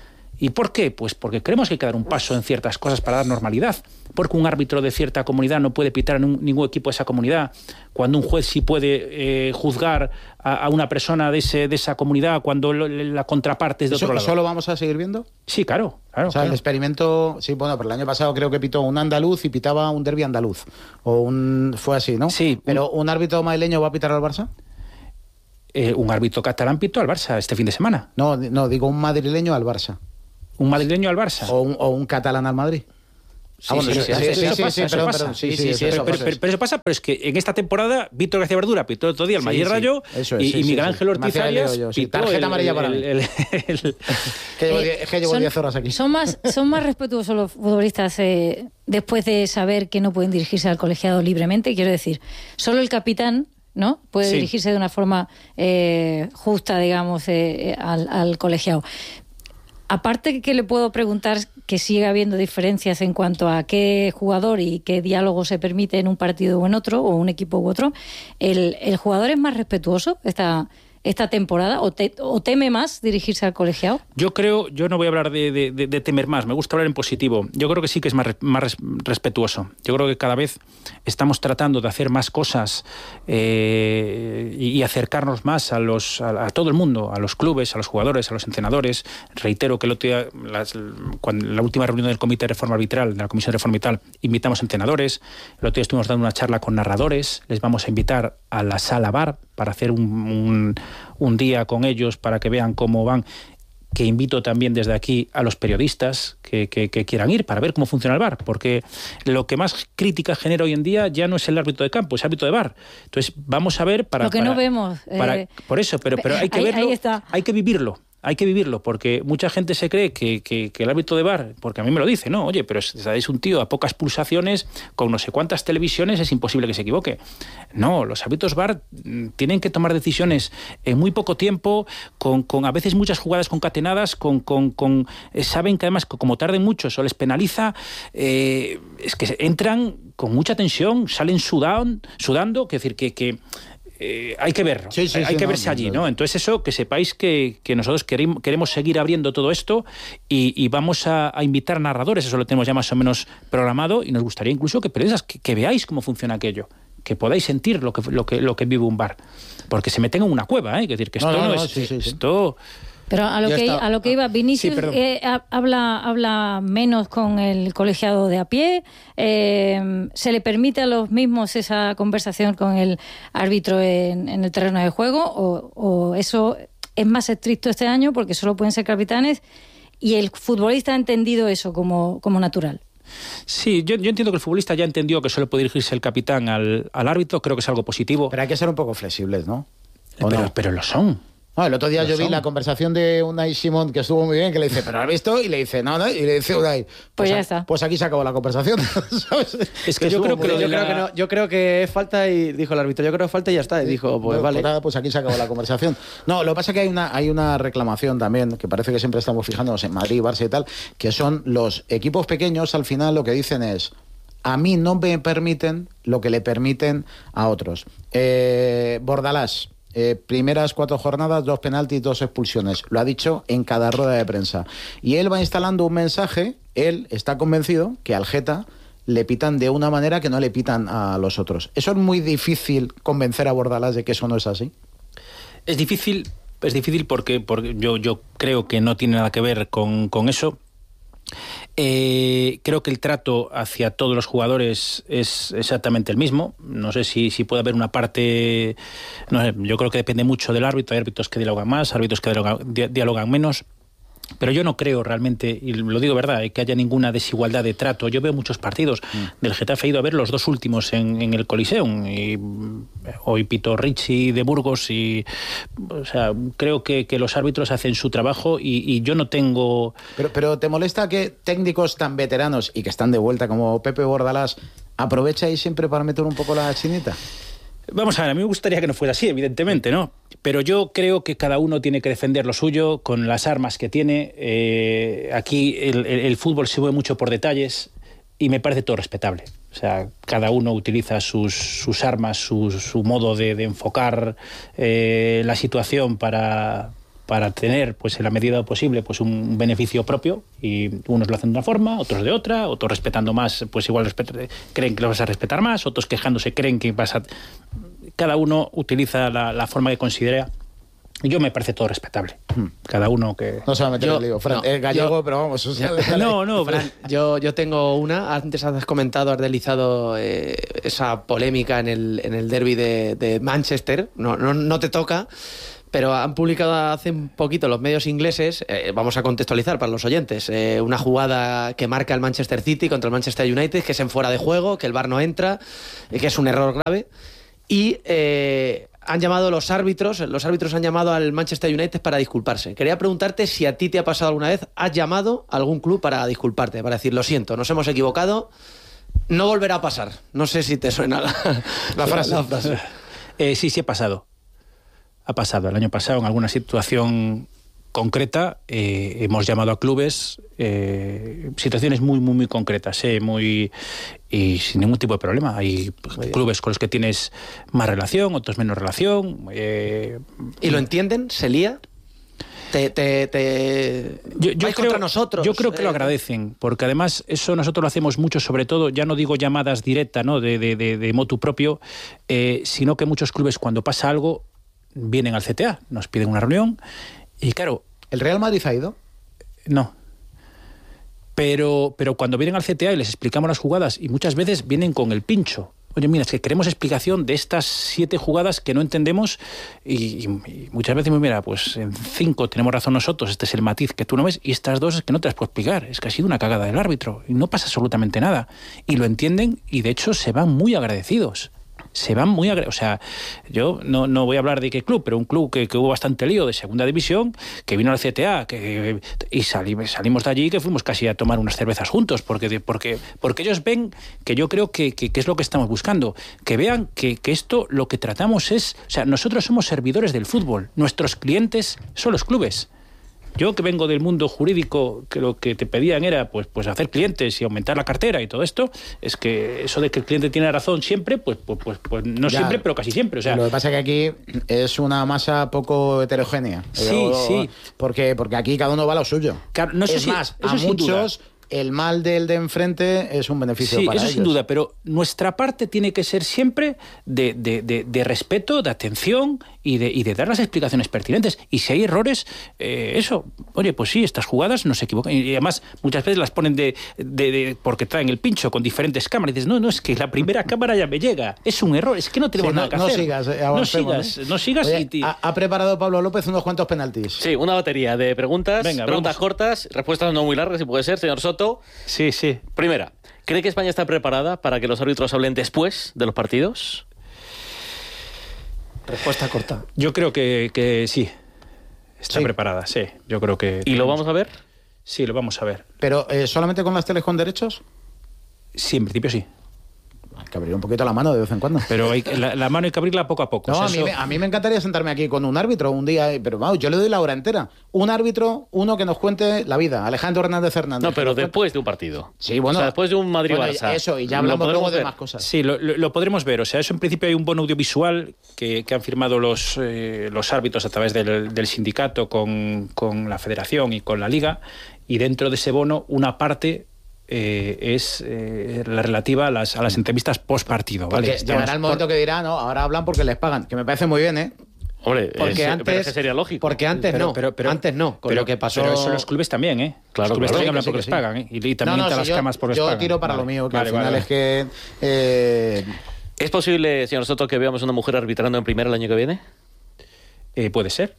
¿Y por qué? Pues porque creemos que hay que dar un paso en ciertas cosas para dar normalidad. Porque un árbitro de cierta comunidad no puede pitar en un, ningún equipo de esa comunidad, cuando un juez sí puede eh, juzgar a, a una persona de, ese, de esa comunidad cuando lo, la contraparte es de ¿Eso, otro lado. ¿Eso lo vamos a seguir viendo? Sí, claro. claro o sea, claro. el experimento, sí, bueno, pero el año pasado creo que pitó un andaluz y pitaba un derbi andaluz. O un, fue así, ¿no? Sí. Pero ¿un árbitro madrileño va a pitar al Barça? Eh, un árbitro catalán pitó al Barça este fin de semana. No, no, digo un madrileño al Barça. ¿Un madrileño al Barça? O un, o un catalán al Madrid. Sí, sí, sí, eso pasa, eso pasa. Sí, sí, sí, eso pasa. Pero eso pasa, pero es que en esta temporada Víctor García Verdura pitó el otro día el Madrid Rayo y Miguel Ángel Ortiz Arias pitó tarjeta amarilla para mí. Es que llevo diez horas aquí. Son más, son más respetuosos los futbolistas eh, después de saber que no pueden dirigirse al colegiado libremente. Quiero decir, solo el capitán, ¿no?, puede sí. dirigirse de una forma eh, justa, digamos, eh, al, al colegiado. Aparte que le puedo preguntar que sigue habiendo diferencias en cuanto a qué jugador y qué diálogo se permite en un partido o en otro, o un equipo u otro, ¿el, el jugador es más respetuoso esta, esta temporada o, te, o teme más dirigirse al colegiado? Yo creo, yo no voy a hablar de, de, de, de temer más, me gusta hablar en positivo. Yo creo que sí que es más, más respetuoso. Yo creo que cada vez estamos tratando de hacer más cosas eh, y, y acercarnos más a, los, a, a todo el mundo, a los clubes, a los jugadores, a los entrenadores. Reitero que el otro día, las, cuando, la última reunión del Comité de Reforma Arbitral, de la Comisión de Reforma Arbitral, invitamos entrenadores. El otro día estuvimos dando una charla con narradores. Les vamos a invitar a la sala V A R para hacer un, un, un día con ellos para que vean cómo van. Que invito también desde aquí a los periodistas que, que, que quieran ir para ver cómo funciona el V A R, porque lo que más crítica genera hoy en día ya no es el árbitro de campo, es el árbitro de V A R. Entonces vamos a ver para... Lo que para, no vemos. Para, eh, por eso, pero, pero hay que ahí, verlo, ahí está. hay que vivirlo. Hay que vivirlo, porque mucha gente se cree que, que, que el árbitro de V A R, porque a mí me lo dice, no, oye, pero es un tío a pocas pulsaciones, con no sé cuántas televisiones, es imposible que se equivoque. No, los árbitros V A R tienen que tomar decisiones en muy poco tiempo, con, con a veces muchas jugadas concatenadas, con, con, con eh, saben que además, como tarden mucho, eso les penaliza, eh, es que entran con mucha tensión, salen sudan, sudando, que decir que... que Eh, hay que verlo, sí, sí, hay sí, que no, verse allí, ¿no? Entonces eso, que sepáis que, que nosotros queremos, queremos seguir abriendo todo esto y, y vamos a, a invitar narradores, eso lo tenemos ya más o menos programado y nos gustaría incluso que periodistas, que, que veáis cómo funciona aquello, que podáis sentir lo que, lo que, lo que vive un V A R, porque se meten en una cueva, ¿eh? Es decir, que esto no, no, no, no es... Sí, sí, esto... Pero a lo, que, a lo que iba, Vinicius sí, eh, habla, habla menos con el colegiado de a pie, eh, se le permite a los mismos esa conversación con el árbitro en, en el terreno de juego, o, o eso es más estricto este año porque solo pueden ser capitanes y el futbolista ha entendido eso como, como natural. Sí, yo, yo entiendo que el futbolista ya entendió que solo puede dirigirse el capitán al, al árbitro, creo que es algo positivo. Pero hay que ser un poco flexibles, ¿no? Pero, no? pero lo son. No, el otro día Lo yo vi son. la conversación de Unai Simón, que estuvo muy bien, que le dice, ¿pero has visto? Y le dice, no, no, y le dice Unai, pues, pues ya a, está. Pues aquí se acabó la conversación. ¿Sabes? Es que, que yo, creo que, yo, la... creo que no, yo creo que es falta y dijo el árbitro, yo creo que falta y ya está. Y dijo, pues no, vale. Pues, nada, pues aquí se acabó la conversación. No, lo que pasa es que hay una, hay una reclamación también, que parece que siempre estamos fijándonos en Madrid, Barça y tal, que son los equipos pequeños, al final lo que dicen es, a mí no me permiten lo que le permiten a otros. Eh, Bordalás. Eh, primeras cuatro jornadas, dos penaltis, dos expulsiones. Lo ha dicho en cada rueda de prensa. Y él va instalando un mensaje, él está convencido que al Geta le pitan de una manera que no le pitan a los otros. Eso es muy difícil convencer a Bordalás de que eso no es así. Es difícil, es difícil porque, porque yo, yo creo que no tiene nada que ver con, con eso. Eh, creo que el trato hacia todos los jugadores es exactamente el mismo. No sé si, si puede haber una parte, no sé, yo creo que depende mucho del árbitro. Hay árbitros que dialogan más, árbitros que dialogan, di, dialogan menos. Pero yo no creo realmente, y lo digo verdad, que haya ninguna desigualdad de trato. Yo veo muchos partidos mm. del Getafe, he ido a ver los dos últimos en, en el Coliseum, y hoy pitó Richie de Burgos, y o sea, creo que, que los árbitros hacen su trabajo y, y yo no tengo... Pero, pero ¿te molesta que técnicos tan veteranos y que están de vuelta como Pepe Bordalás aprovecha ahí siempre para meter un poco la chinita? Vamos a ver, a mí me gustaría que no fuera así, evidentemente, ¿no? Pero yo creo que cada uno tiene que defender lo suyo con las armas que tiene. Eh, aquí el, el, el fútbol se mueve mucho por detalles y me parece todo respetable. O sea, cada uno utiliza sus, sus armas, su, su modo de, de enfocar eh, la situación para... para tener, pues en la medida posible, pues un beneficio propio, y unos lo hacen de una forma, otros de otra, otros respetando más, pues igual respet- creen que lo vas a respetar más, otros quejándose creen que vas a... Cada uno utiliza la, la forma que considera. Yo me parece todo respetable. Cada uno que... No se va a meter Yo- el lío. Fran, no, es gallego, yo- pero vamos... o sea, No, no, Fran, yo, yo tengo una. Antes has comentado, has deslizado eh, esa polémica en el, en el derbi de, de Manchester. No, no, no te toca, pero han publicado hace un poquito los medios ingleses, eh, vamos a contextualizar para los oyentes, eh, una jugada que marca el Manchester City contra el Manchester United, que es en fuera de juego, que el V A R no entra, eh, que es un error grave. Y eh, han llamado los árbitros, los árbitros han llamado al Manchester United para disculparse. Quería preguntarte si a ti te ha pasado alguna vez, ¿has llamado a algún club para disculparte, para decir, lo siento, nos hemos equivocado, no volverá a pasar? No sé si te suena la, La frase. la frase. Eh, sí, sí ha pasado. Ha pasado. El año pasado, en alguna situación concreta, eh, hemos llamado a clubes, eh, situaciones muy, muy, muy concretas, eh, muy y sin ningún tipo de problema. Hay clubes con los que tienes más relación, otros menos relación. Eh, ¿Y lo entienden? ¿Se lía? Te, te, te... Yo, yo ¿Vais creo, contra nosotros? yo creo que lo Eh, agradecen, porque además eso nosotros lo hacemos mucho, sobre todo, ya no digo llamadas directas, ¿no?, de, de, de, de motu propio, eh, sino que muchos clubes, cuando pasa algo, vienen al C T A, nos piden una reunión, y claro... ¿El Real Madrid ha ido? No. Pero, pero cuando vienen al C T A y les explicamos las jugadas, y muchas veces vienen con el pincho. Oye, mira, es que queremos explicación de estas siete jugadas que no entendemos, y, y, y muchas veces, mira, pues en cinco tenemos razón nosotros, este es el matiz que tú no ves, y estas dos es que no te las puedo explicar, es que ha sido una cagada del árbitro, y no pasa absolutamente nada. Y lo entienden, y de hecho se van muy agradecidos. Se van muy agradecidos. O sea, yo no, no voy a hablar de qué club, pero un club que, que hubo bastante lío de segunda división, que vino al C T A, que, y salimos, salimos de allí, que fuimos casi a tomar unas cervezas juntos, porque, porque, porque ellos ven que yo creo que, que, que es lo que estamos buscando, que vean que, que esto lo que tratamos es, o sea, nosotros somos servidores del fútbol, nuestros clientes son los clubes. Yo, que vengo del mundo jurídico, que lo que te pedían era pues, pues hacer clientes y aumentar la cartera y todo esto, es que eso de que el cliente tiene razón siempre, pues, pues, pues, pues no Ya. siempre, pero casi siempre. O sea, Lo que pasa es que aquí es una masa poco heterogénea. Sí, Pero- sí. Porque, porque aquí cada uno va a lo suyo. Claro, no sé es si- más, eso a sin muchos el mal del de enfrente es un beneficio sí, para eso ellos. sin duda, pero nuestra parte tiene que ser siempre de, de, de, de respeto, de atención y de, y de dar las explicaciones pertinentes. Y si hay errores, eh, eso, oye, pues sí, estas jugadas no se equivocan. Y además, muchas veces las ponen de, de, de porque traen el pincho con diferentes cámaras. Y dices, no, no, es que la primera cámara ya me llega. Es un error, es que no tenemos Sí, nada no, que no hacer. sigas, eh, no avancemos, sigas, ¿eh? no sigas. Oye, y, y- ha, ha preparado Pablo López unos cuantos penaltis. Sí, una batería de preguntas, Venga, preguntas vamos. cortas, respuestas no muy largas, si puede ser, señor Soto. Sí, sí. Primera, ¿cree que España está preparada para que los árbitros hablen después de los partidos? Respuesta corta. Yo creo que, que sí. Está Sí. preparada, sí. Yo creo que... ¿Y lo vamos a ver? Sí, lo vamos a ver. Pero, eh, ¿solamente con las teles con derechos? Sí, en principio sí. Hay que abrir un poquito la mano de vez en cuando. Pero hay, que- la, la mano hay que abrirla poco a poco. No, O sea, a mí, eso- me- a mí me encantaría sentarme aquí con un árbitro un día, eh, pero vamos, yo le doy la hora entera. Un árbitro, uno que nos cuente la vida. Alejandro Hernández Hernández. No, que pero nos cuente- después de un partido. Sí, bueno. O sea, después de un Madrid-Barça. Bueno, eso, y ya ¿Lo hablamos podremos luego de ver? más cosas. Sí, lo, lo- lo podremos ver. O sea, eso en principio hay un bono audiovisual que, que han firmado los, eh, los árbitros a través del, del sindicato con, con la federación y con la liga, y dentro de ese bono una parte eh, es eh, la relativa a las, a las entrevistas post partido. ¿vale? Porque Estamos- llegará el momento que dirá, no, ahora hablan porque les pagan, que me parece muy bien, ¿eh? Hombre, Porque es- antes, pero es que sería lógico. Porque antes Pero- no. pero- pero- antes no. Con pero, lo que pasó. pero eso los clubes también, ¿eh? Claro, los clubes claro. también Sí, hablan que sí, porque que les sí. pagan, ¿eh? Y, y también no, no, entran si las yo, camas porque les yo pagan. tiro para Vale. lo mío, que Vale, al final vale, es que... eh, ¿Es posible, señor Soto, que veamos una mujer arbitrando en primera el año que viene? Eh, puede ser.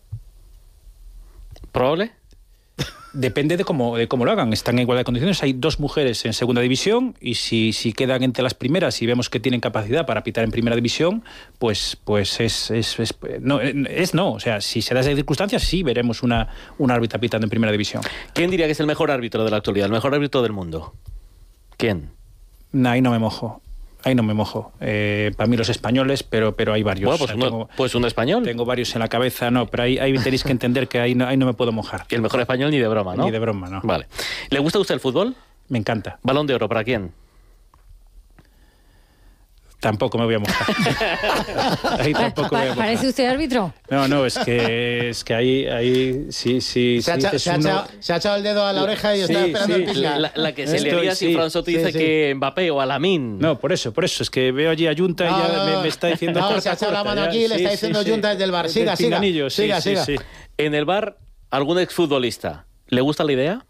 ¿Probable? Depende de cómo, de cómo lo hagan. Están en igualdad de condiciones. Hay dos mujeres en segunda división y si, si quedan entre las primeras y vemos que tienen capacidad para pitar en primera división, pues, pues es, es, es- no, es no. O sea, si se da esa circunstancia, sí veremos una, una árbitra pitando en primera división. ¿Quién diría que es el mejor árbitro de la actualidad, el mejor árbitro del mundo? ¿Quién? No, ahí no me mojo. Ahí no me mojo. Eh, para mí los españoles, pero, pero hay varios. Bueno, pues, O sea, uno- tengo, pues un español. tengo varios en la cabeza, no, pero ahí, ahí tenéis que entender que ahí no, ahí no me puedo mojar. Y el mejor español ni de broma, ¿no? Ni de broma, no. Vale. ¿Le gusta a usted el fútbol? Me encanta. ¿Balón de oro para quién? Tampoco me voy a mojar. Ahí tampoco pa, me voy a mojar. ¿Parece usted árbitro? No, no, es que, es que ahí, ahí sí, sí. Se, sí, ha, se, ha uno... echado, se ha echado el dedo a la oreja y Sí, está esperando sí, el pica. La, la que se Estoy, le haría si sí, Fran Soto sí, dice sí. que Mbappé o Alamín. No, por eso, por eso. Es que veo allí a Junta y No, ya no, me, me está diciendo. no, corta, se ha echado la corta, mano ya. aquí y le está diciendo Junta desde el bar. Siga, Del siga. pinganillo, sí, Siga, sí, siga. sí. En el bar, algún exfutbolista, ¿le gusta la idea?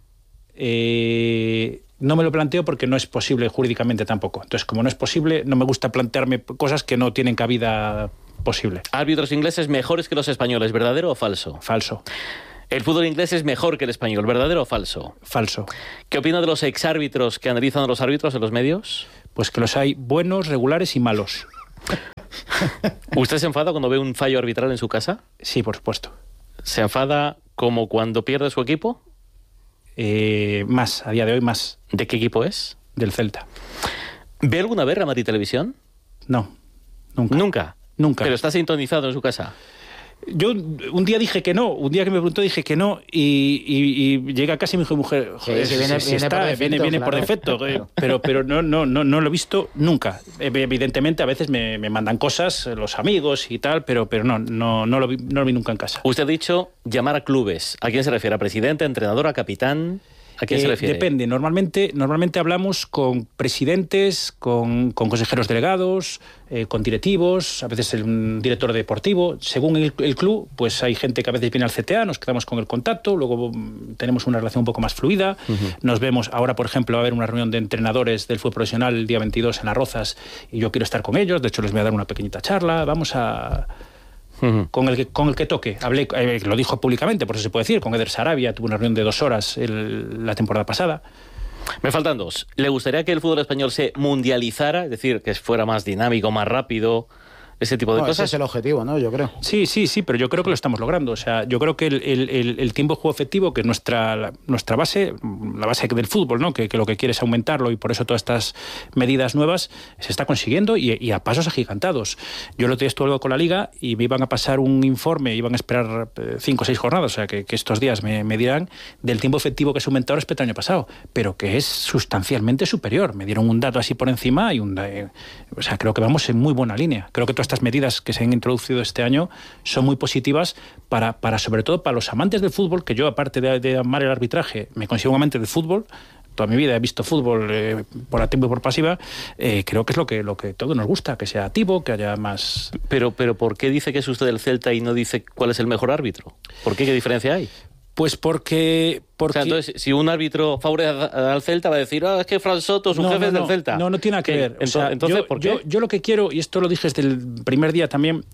Eh, no me lo planteo porque no es posible jurídicamente tampoco. Entonces, como no es posible, no me gusta plantearme cosas que no tienen cabida posible. Árbitros ingleses mejores que los españoles, ¿verdadero o falso? Falso. El fútbol inglés es mejor que el español, ¿verdadero o falso? Falso. ¿Qué opina de los exárbitros que analizan a los árbitros en los medios? Pues que los hay buenos, regulares y malos. ¿Usted se enfada cuando ve un fallo arbitral en su casa? Sí, por supuesto. ¿Se enfada como cuando pierde su equipo? Eh, más, a día de hoy más, ¿De qué equipo es? del Celta. ¿Ve alguna vez Real Madrid Televisión? No, nunca. Nunca. Nunca. Pero está sintonizado en su casa. Yo un día dije que no, un día que me preguntó dije que no y, y, y llegué a casa y me dijo, mujer, joder, sí, viene- si viene está, por defecto, viene, viene claro. por defecto, eh, pero, pero no, no, no, no lo he visto nunca. Evidentemente a veces me, me mandan cosas, los amigos y tal, pero, pero no, no, no, lo vi, no lo vi nunca en casa. Usted ha dicho llamar a clubes. ¿A quién se refiere? ¿A presidente, a entrenador, a capitán? ¿A quién Eh, se refiere? Depende. Normalmente, normalmente hablamos con presidentes, con, con consejeros delegados, eh, con directivos, a veces el, un director deportivo. Según el, el club, pues hay gente que a veces viene al C T A, nos quedamos con el contacto, luego mm, tenemos una relación un poco más fluida. Uh-huh. Nos vemos, ahora por ejemplo va a haber una reunión de entrenadores del fútbol profesional el día veintidós en Las Rozas y yo quiero estar con ellos, de hecho les voy a dar una pequeñita charla, vamos a... Uh-huh. Con el que, con el que toque. Hablé, eh, lo dijo públicamente, por eso se puede decir, con Eder Sarabia, tuve una reunión de dos horas el, la temporada pasada. Me faltan dos. ¿Le gustaría que el fútbol español se mundializara? Es decir, que fuera más dinámico, más rápido, ese tipo de no, cosas. Ese es el objetivo, ¿no? Yo creo. Sí, sí, sí, pero yo creo que lo estamos logrando. O sea, yo creo que el, el, el tiempo de juego efectivo, que es nuestra, la, nuestra base, la base del fútbol, ¿no? Que, que lo que quiere es aumentarlo y por eso todas estas medidas nuevas se está consiguiendo y, y a pasos agigantados. Yo lo tenía estuve con la Liga y me iban a pasar un informe, iban a esperar cinco o seis jornadas, o sea, que, que estos días me, me dirán del tiempo efectivo que se ha aumentado respecto al año pasado, pero que es sustancialmente superior. Me dieron un dato así por encima y un... Eh, o sea, creo que vamos en muy buena línea. Creo que todas estas medidas que se han introducido este año son muy positivas para, para sobre todo para los amantes del fútbol, que yo aparte de, de amar el arbitraje me considero un amante del fútbol, toda mi vida he visto fútbol eh, por activo y por pasiva, eh, creo que es lo que lo que todo nos gusta, que sea activo, que haya más... Pero, pero ¿por qué dice que es usted del Celta y no dice cuál es el mejor árbitro? ¿Por qué? ¿Qué diferencia hay? Pues porque... porque... O sea, entonces, si un árbitro favorece al Celta, va a decir, ah, es que Fran Soto, su no, jefe no, es del no, Celta. No, no tiene nada que ¿Qué? ver. Entonces, o sea, entonces yo, ¿por qué? Yo, yo lo que quiero, y esto lo dije desde el primer día también,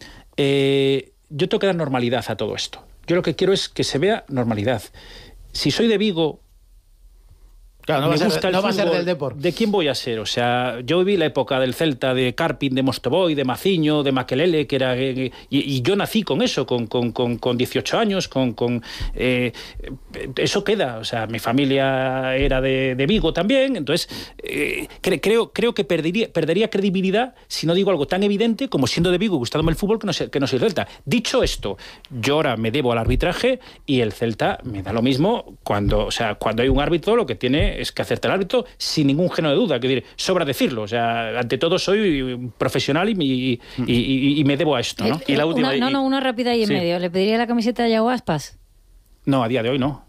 eh, yo tengo que dar normalidad a todo esto. Yo lo que quiero es que se vea normalidad. Si soy de Vigo... Claro, no, va a, gusta ser, el no va a ser fútbol, del Depor. ¿De quién voy a ser? O sea, yo viví la época del Celta, de Carpin, de Mostovoy, de Maciño, de Makelele, que era y, y yo nací con eso, con, con, con, con dieciocho años, con, con eh, eso queda. O sea, mi familia era de, de Vigo también, entonces eh, cre, creo, creo que perdería, perdería credibilidad si no digo algo tan evidente como siendo de Vigo y gustándome el fútbol que no, sé, que no soy Celta. Dicho esto, yo ahora me debo al arbitraje y el Celta me da lo mismo cuando, o sea, cuando hay un árbitro lo que tiene es que hacerte el árbitro sin ningún género de duda, que decir, sobra decirlo, o sea, ante todo soy profesional y, y, y, y me debo a esto, ¿no? Eh, y la última, una, no, no, una rápida ahí en sí. medio. ¿Le pediría la camiseta de Yago Aspas? No, a día de hoy no.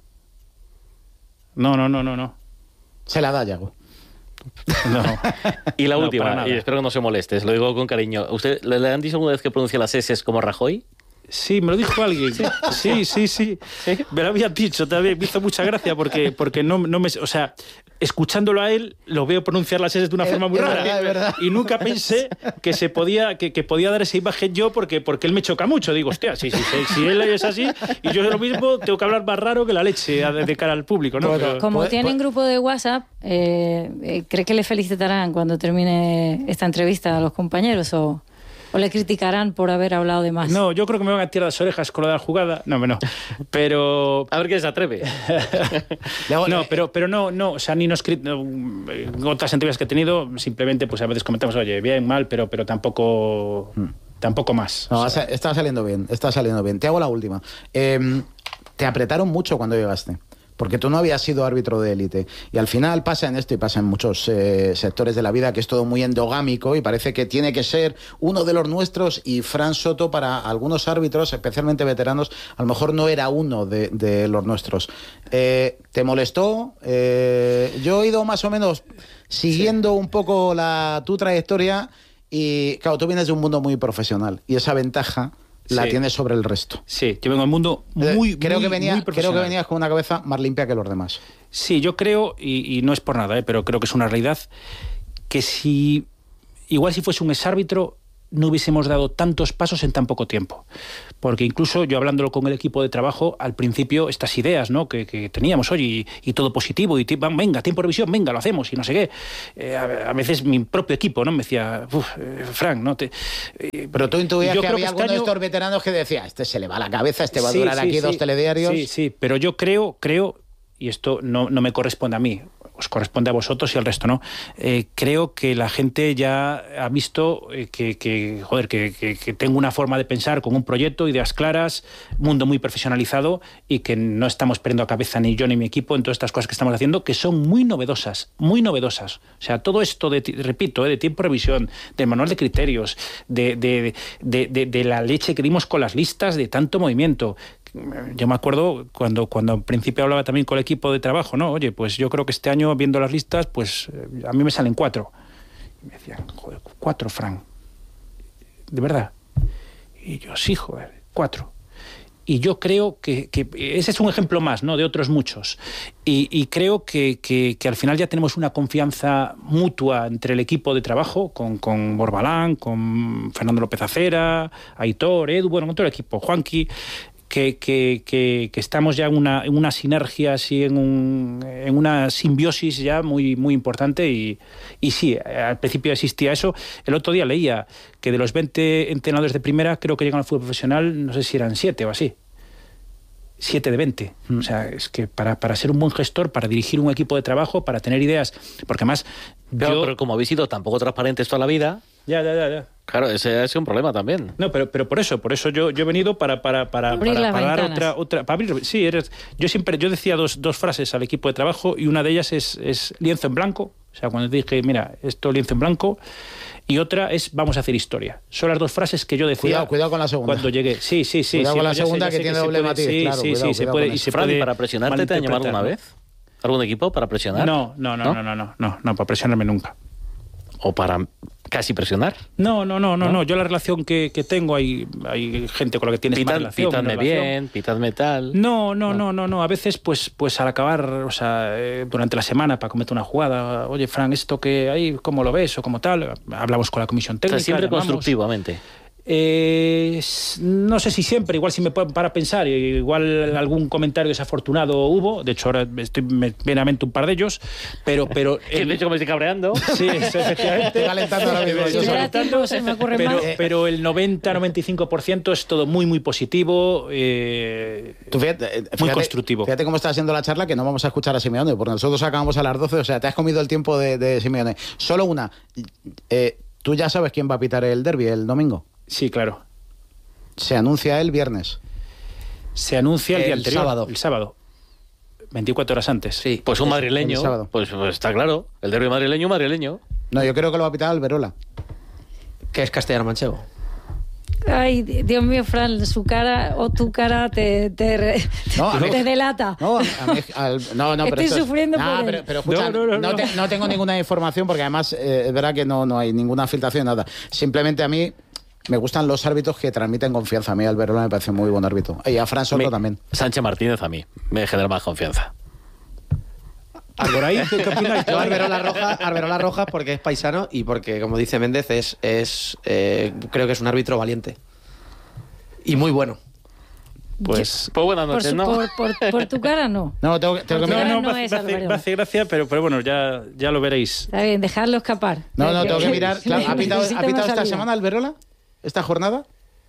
No, no, no, no, no. Se la da Yago. No. Y la No, última, y espero que no se moleste, se lo digo con cariño. ¿Usted le, le han dicho alguna vez que pronuncia las S como Rajoy? Sí, me lo dijo alguien. Sí, sí, sí. ¿Sí? Me lo había dicho también. Me hizo mucha gracia porque, porque no, no me... O sea, escuchándolo a él, lo veo pronunciar las S de una es, forma muy es rara. Verdad, es verdad. Y nunca pensé que se podía que, que podía dar esa imagen yo porque, porque él me choca mucho. Digo, hostia, sí, sí, sí, si él es así y yo lo mismo, tengo que hablar más raro que la leche de, de cara al público, ¿no? Bueno, Pero, Como pues, tienen pues, grupo de WhatsApp, eh, eh, ¿cree que le felicitarán cuando termine esta entrevista a los compañeros o...? ¿O le criticarán por haber hablado de más? no, yo creo que me van a tirar las orejas con lo de la jugada. No, no. Pero... A ver quién se atreve. Luego, No, eh, pero, pero no, no, o sea, ni nos crit- no, en otras entrevistas que he tenido, simplemente pues a veces comentamos, oye, bien, mal, pero, pero tampoco, hmm. tampoco más. No, o sea. está saliendo bien, está saliendo bien. Te hago la última. Eh, te apretaron mucho cuando llegaste. porque tú no habías sido árbitro de élite. Y al final pasa en esto y pasa en muchos eh, sectores de la vida, que es todo muy endogámico y parece que tiene que ser uno de los nuestros, y Fran Soto para algunos árbitros, especialmente veteranos, a lo mejor no era uno de, de los nuestros. Eh, ¿Te molestó? Eh, yo he ido más o menos siguiendo sí. un poco la, tu trayectoria y, claro, tú vienes de un mundo muy profesional y esa ventaja la sí. tienes sobre el resto. Sí, yo vengo del mundo muy, creo muy, que venía, muy Creo que venías con una cabeza más limpia que los demás. Sí, yo creo, y, y no es por nada, ¿eh? pero creo que es una realidad, que si, igual si fuese un exárbitro, no hubiésemos dado tantos pasos en tan poco tiempo. Porque incluso yo hablándolo con el equipo de trabajo, al principio estas ideas, ¿no?, que, que teníamos hoy, y, y todo positivo, y venga, tiempo de revisión, venga, lo hacemos, y no sé qué. Eh, a, a veces mi propio equipo, ¿no?, me decía, uff, eh, Frank, ¿no? Te, eh, Pero tú intuías que había alguno este año... de estos veteranos que decía, este se le va la cabeza, este va a durar sí, sí, aquí sí, dos telediarios. Sí, sí, pero yo creo, creo, y esto no, no me corresponde a mí, os corresponde a vosotros y al resto, ¿no? Eh, creo que la gente ya ha visto eh, que, que, joder, que, que, que tengo una forma de pensar con un proyecto, ideas claras, mundo muy profesionalizado, y que no estamos perdiendo a cabeza ni yo ni mi equipo en todas estas cosas que estamos haciendo, que son muy novedosas, muy novedosas. O sea, todo esto, de, repito, eh, de tiempo de revisión, del manual de criterios, de, de, de, de, de la leche que dimos con las listas, de tanto movimiento. Yo me acuerdo cuando, cuando al principio hablaba también con el equipo de trabajo, ¿no? Oye, pues yo creo que este año, viendo las listas, pues a mí me salen cuatro. Y me decían, joder, cuatro, Frank. ¿De verdad? Y yo, sí, joder, cuatro. Y yo creo que, que ese es un ejemplo más, ¿no?, de otros muchos. Y, y creo que, que, que al final ya tenemos una confianza mutua entre el equipo de trabajo, con, con Borbalán, con Fernando López Acera, Aitor, Edu, bueno, con todo el equipo, Juanqui, Que, que, que, que estamos ya en una, en una sinergia, así, en, un, en una simbiosis ya muy, muy importante, y, y sí, al principio existía eso. El otro día leía que de los veinte entrenadores de primera, creo que llegan al fútbol profesional, no sé si eran siete o así. siete de veinte. Mm. O sea, es que para, para ser un buen gestor, para dirigir un equipo de trabajo, para tener ideas, porque además... Pero, yo... pero como habéis sido tan poco transparentes toda la vida... Ya, ya, ya, ya. Claro, ese es un problema también. No, pero, pero por eso, por eso yo, yo he venido para, para, para, abrir para, las para dar ventanas. otra, otra, para abrir, sí, eres, yo siempre, yo decía dos, dos frases al equipo de trabajo, y una de ellas es, es lienzo en blanco. O sea, cuando dije, mira, esto lienzo en blanco, y otra es vamos a hacer historia. Son las dos frases que yo decía. Cuidado, cuidado con la segunda. Cuando llegué. Sí, sí, sí. Cuidado sí, con la ya segunda, sé, ya que sé tiene se doble puede- matiz. Sí, Claro, sí, cuidado, sí, se cuidado puede, con y eso. se Fran, puede ¿y para presionarte te han llamado alguna malinterpretar, vez? ¿Algún equipo para presionar? No, no, no, ¿No? no, no, no, no, no, para presionarme nunca. ¿O para casi presionar? No, no, no, no, ¿No? no. Yo la relación que, que tengo, hay, hay gente con la que tienes más Pitad, relación. pitadme menos relación. bien, pitadme tal. No, no, no, no, no. A veces, pues, pues al acabar, o sea, eh, durante la semana para cometer una jugada, oye, Fran, esto que hay, ¿cómo lo ves? O como tal, hablamos con la comisión O técnica. sea, siempre llamamos. constructivamente. Eh, s- no sé si siempre, igual si me pueden para pensar, igual algún comentario desafortunado hubo, de hecho ahora estoy, me viene a mente un par de ellos, pero... pero Que de hecho me estoy cabreando. Sí, eso, efectivamente. Estoy calentando ahora mismo. Estoy Yo Si solo. me da tiempo, se me ocurre pero, más. pero el noventa a noventa y cinco por ciento es todo muy, muy positivo, eh, Tú fíjate, eh, muy fíjate- constructivo. Fíjate cómo está haciendo la charla, que no vamos a escuchar a Simeone, porque nosotros acabamos a las doce, o sea, te has comido el tiempo de, de Simeone. Solo una. Eh, ¿Tú ya sabes quién va a pitar el derbi el domingo? Sí, claro. Se anuncia el viernes. Se anuncia el, El día anterior, sábado. el sábado, veinticuatro horas antes. Sí. Pues un El madrileño. sábado. Pues, pues está claro. El derbi madrileño, madrileño. No, yo creo que lo va a pitar Alberola. Que es castellano manchego. Ay, Dios mío, Fran, su cara o tu cara te, te, re- No, a mí- te delata. No, a mí- al- no, no, pero Estoy esto es- sufriendo Nah, por pero, él. pero escucha, No, no, no, no te- no. no tengo ninguna información, porque además eh, es verdad que no, no hay ninguna filtración, nada. Simplemente a mí me gustan los árbitros que transmiten confianza. A mí Alberola me parece muy buen árbitro. Y a Fran Soto Me- también. Sánchez Martínez a mí me genera más confianza. ¿Por ahí? ¿Qué, qué opinas? Yo Arberola Roja, Arberola Roja porque es paisano y porque, como dice Méndez, es, es eh, creo que es un árbitro valiente. Y muy bueno. Pues, pues buenas Por, noches, su- ¿no? por, por, por tu cara, no. No, tengo, que- tengo que Porque mirar. No, no, no me es hace, me hace- Alberola. me hace gracia, pero, pero bueno, ya, ya lo veréis. Está bien, dejarlo escapar. No, no, tengo que mirar. Claro, ¿ha pitado, Necesita ha pitado una esta salida. semana Alberola? ¿Esta jornada?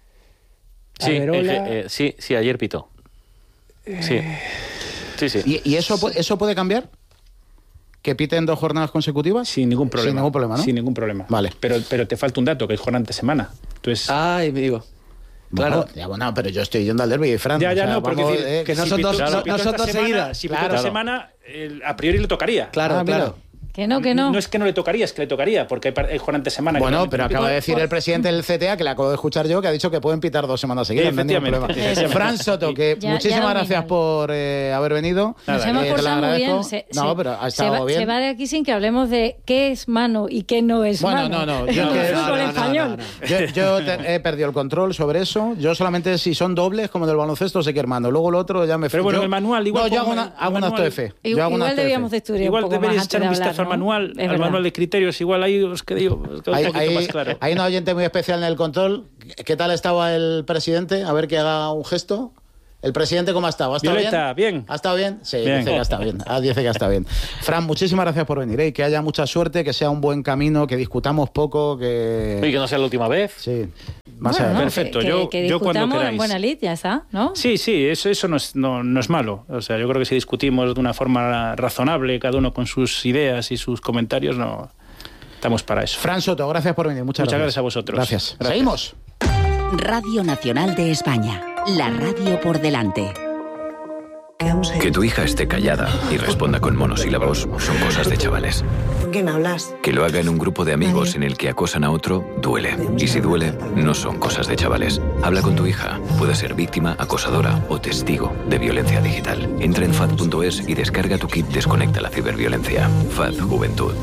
Sí, Alberola. eh, eh, sí, sí, ayer pitó. Sí. Sí, sí. ¿Y, y eso, pu- eso puede cambiar? ¿Que piten dos jornadas consecutivas? Sin ningún problema. Sin ningún problema, ¿no? Sin ningún problema. Vale. Pero, pero te falta un dato, que es jornada de semana. Entonces, Ay, me digo. Claro, ya, bueno, pero yo estoy yendo al derbi, Fran. Ya, ya, o sea, no, porque vamos, decir, eh, que no si son pitó- dos- si no- pitó no son esta dos semana, seguidas. Si pitó Claro. esta semana, el- a priori le tocaría. Claro, Ah, mira. claro. Que no, que no. No es que no le tocaría, es que le tocaría, porque hay, par- hay jornada de semana. que Bueno, no- pero no- acaba de decir el presidente del C T A, que le acabo de escuchar yo, que ha dicho que pueden pitar dos semanas seguidas. No hay ningún Efectivamente. problema. Efectivamente. Fran Soto, que Ya- muchísimas ya gracias dominan. por eh, haber venido. Nos Nada, hemos eh, te lo portado muy agradezco. bien. Se, no, se- pero ha se estado va, bien. se va de aquí sin que hablemos de qué es mano y qué no es Bueno, mano. no, no, yo Como que- el no, fútbol no, no, español. Yo, yo te- he perdido el control sobre eso. Yo solamente si son dobles, como del baloncesto, sé que hermano. Luego lo otro ya me Pero bueno, yo- el manual, igual No, yo hago, pongo una, el hago un acto manual. de fe. Igual, Yo hago un igual acto de deberíamos de fe. estudiar Igual un poco deberíais más echar antes un de vistazo hablar, al ¿no? manual, Es al verdad. manual de criterios. Igual ahí os que digo, os queda Hay, un poquito hay- más claro. hay un oyente muy especial en el control. ¿Qué tal estaba el presidente? A ver que haga un gesto. ¿El presidente cómo ha estado? ¿Ha estado Violeta, bien? bien. ¿Ha estado bien? Sí, Bien. dice que ha estado bien. Ah, dice que ha estado bien. Fran, muchísimas gracias por venir. ¿eh? Y que haya mucha suerte, que sea un buen camino, que discutamos poco, que... Y que no sea la última vez. Sí. Más Bueno, adelante. no, Perfecto, que, yo- que yo cuando discutamos en queráis. buena lid, ya está, ¿no? Sí, sí, eso, eso no, es, no, no es malo. O sea, yo creo que si discutimos de una forma razonable, cada uno con sus ideas y sus comentarios, no estamos para eso. Fran Soto, gracias por venir. Muchas, Muchas gracias a vosotros. Gracias. Gracias. Seguimos. Radio Nacional de España. La radio por delante. Que tu hija esté callada y responda con monosílabos son cosas de chavales. ¿Con quién hablas? Que lo haga en un grupo de amigos en el que acosan a otro, duele. Y si duele, no son cosas de chavales. Habla con tu hija. Puede ser víctima, acosadora o testigo de violencia digital. Entra en F A D punto es y descarga tu kit Desconecta la ciberviolencia. F A D Juventud.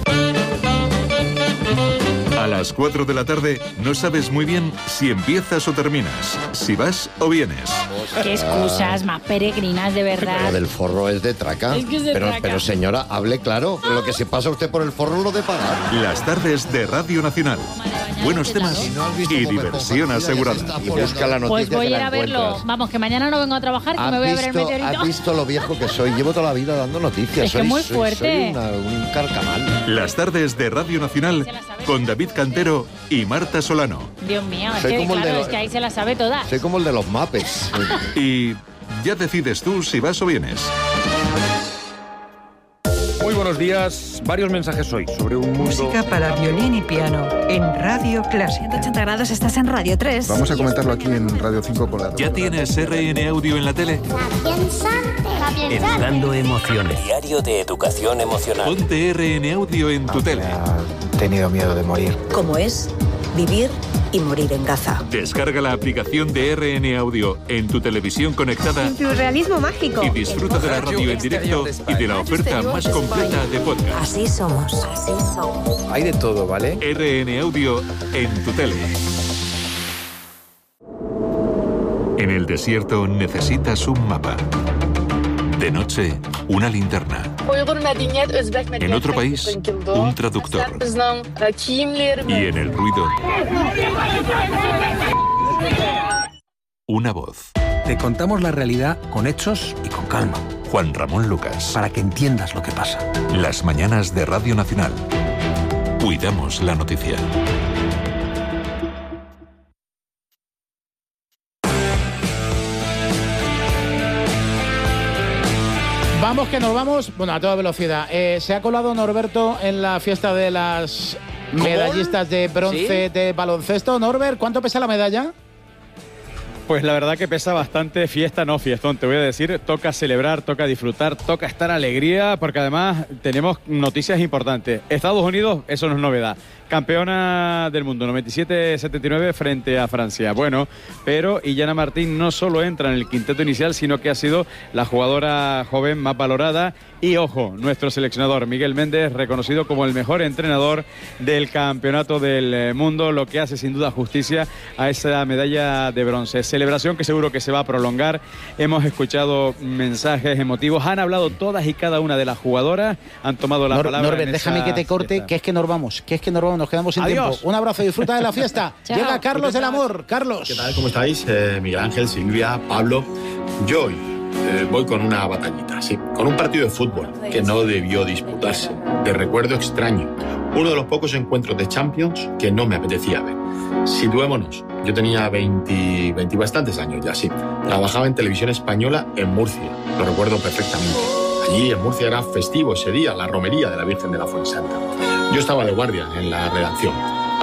A las cuatro de la tarde no sabes muy bien si empiezas o terminas, si vas o vienes. Qué excusas más peregrinas, de verdad. Lo del forro es de traca. Es que es de pero, traca. pero señora, hable claro. Lo que se pasa usted por el forro lo de pagar. Las tardes de Radio Nacional. Buenos temas y diversión asegurada. Y busca la noticia Pues voy que a ir la a verlo. encuentras. Vamos, que mañana no vengo a trabajar, que ¿Has me voy a ver el visto, meteorito. has visto lo viejo que soy? Llevo toda la vida dando noticias. Es que soy, muy soy- fuerte. soy una- un carcamal. Las tardes de Radio Nacional con David Cantero y Marta Solano. Dios mío, es Soy que, como el de claro, los- es que ahí se las sabe todas. Soy como el de los mapes. Y ya decides tú si vas o vienes. Muy buenos días. Varios mensajes hoy sobre un mundo... Música para violín y piano en Radio Clásica. ciento ochenta grados estás en Radio tres. Vamos a comentarlo aquí en Radio cinco con la... ¿Ya tienes R N Audio en la tele? Educando emociones. Diario de Educación Emocional. Ponte R N Audio en tu tele. Ha tenido miedo de morir. Como es vivir y morir en Gaza. Descarga la aplicación de R N Audio en tu televisión conectada Surrealismo mágico. y disfruta de la radio en directo y de la oferta más completa de podcast. Así somos. Así somos. Hay de todo, ¿vale? R N Audio en tu tele. En el desierto necesitas un mapa. De noche, una linterna. En otro país, un traductor. Y en el ruido, una voz. Te contamos la realidad con hechos y con calma, Juan Ramón Lucas. para que entiendas lo que pasa. Las mañanas de Radio Nacional. Cuidamos la noticia. Vamos que nos vamos, bueno, a toda velocidad. Eh, se ha colado Norberto en la fiesta de las medallistas de bronce de baloncesto. Norbert, ¿cuánto pesa la medalla? Pues la verdad que pesa bastante. Fiesta, no fiestón, te voy a decir. Toca celebrar, toca disfrutar, toca estar alegría, porque además tenemos noticias importantes. Estados Unidos, eso no es novedad. Campeona del mundo, noventa y siete setenta y nueve frente a Francia. Bueno, pero Illana Martín no solo entra en el quinteto inicial, sino que ha sido la jugadora joven más valorada. Y ojo, nuestro seleccionador Miguel Méndez, reconocido como el mejor entrenador del campeonato del mundo, lo que hace sin duda justicia a esa medalla de bronce. Celebración que seguro que se va a prolongar. Hemos escuchado mensajes emotivos, han hablado todas y cada una de las jugadoras, han tomado la Nor palabra. Norbert, en déjame esa que te corte, fiesta. que es que nos vamos, que es que nos vamos, nos quedamos sin Adiós. tiempo. Un abrazo, disfruta de la fiesta. Chao. Llega Carlos del Amor. Carlos. ¿Qué tal? ¿Cómo estáis? Eh, Miguel Ángel, Silvia, Pablo. Yo hoy eh, voy con una batallita, sí, con un partido de fútbol que no debió disputarse, de recuerdo extraño. Uno de los pocos encuentros de Champions que no me apetecía ver. Situémonos, yo tenía veinte, veinte y bastantes años ya, sí. Trabajaba en Televisión Española en Murcia, lo recuerdo perfectamente. Allí en Murcia era festivo ese día, la romería de la Virgen de la Fuensanta. Yo estaba de guardia en la redacción.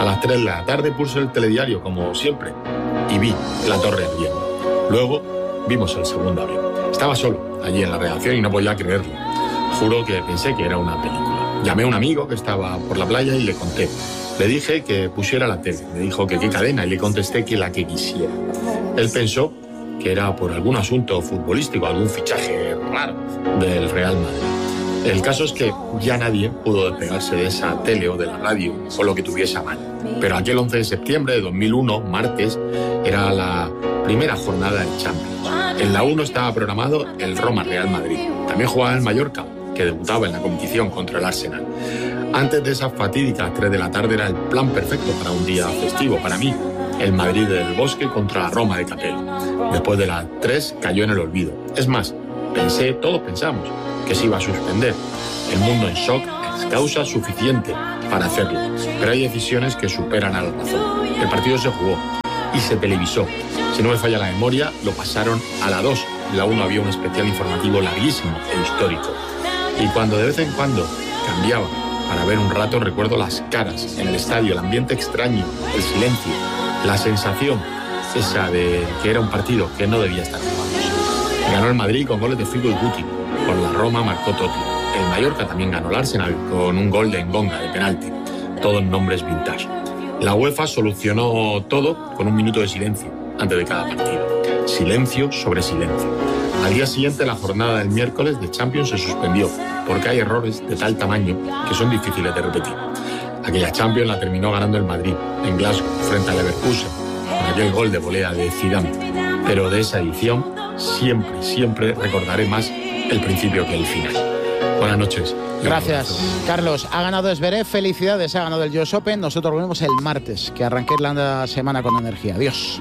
A las tres de la tarde puse el telediario, como siempre, y vi la torre ardiendo. Luego vimos el segundo avión. Estaba solo allí en la redacción y no podía creerlo. Juro que pensé que era una película. Llamé a un amigo que estaba por la playa y le conté. Le dije que pusiera la tele. Me dijo que qué cadena y le contesté que la que quisiera. Él pensó que era por algún asunto futbolístico, algún fichaje raro del Real Madrid. El caso es que ya nadie pudo despegarse de esa tele o de la radio o lo que tuviese a mano. Pero aquel once de septiembre de dos mil uno, martes, era la primera jornada de Champions. En la uno estaba programado el Roma-Real Madrid. También jugaba el Mallorca, que debutaba en la competición contra el Arsenal. Antes de esas fatídicas tres de la tarde era el plan perfecto para un día festivo para mí. El Madrid del Bosque contra la Roma de Capello. Después de las tres cayó en el olvido. Es más, pensé, todos pensamos, que se iba a suspender. El mundo en shock es causa suficiente para hacerlo. Pero hay decisiones que superan a la razón. El partido se jugó y se televisó. Si no me falla la memoria, lo pasaron a la dos. En la uno había un especial informativo larguísimo e histórico. Y cuando de vez en cuando cambiaba para ver un rato, recuerdo las caras en el estadio, el ambiente extraño, el silencio, la sensación esa de que era un partido que no debía estar jugando. Ganó el Madrid con goles de Figo y Guti. Por la Roma marcó Totti. El Mallorca también ganó el Arsenal con un gol de Ngonga de penalti. Todos nombres vintage. La UEFA solucionó todo con un minuto de silencio antes de cada partido. Silencio sobre silencio. Al día siguiente, la jornada del miércoles de Champions se suspendió porque hay errores de tal tamaño que son difíciles de repetir. Aquella Champions la terminó ganando el Madrid en Glasgow frente al Leverkusen con aquel gol de volea de Zidane. Pero de esa edición siempre, siempre recordaré más el principio que el final. Buenas noches. Gracias, Carlos. Ha ganado Zverev, felicidades, ha ganado el U S Open. Nosotros volvemos el martes, que arranque la semana con energía. Adiós.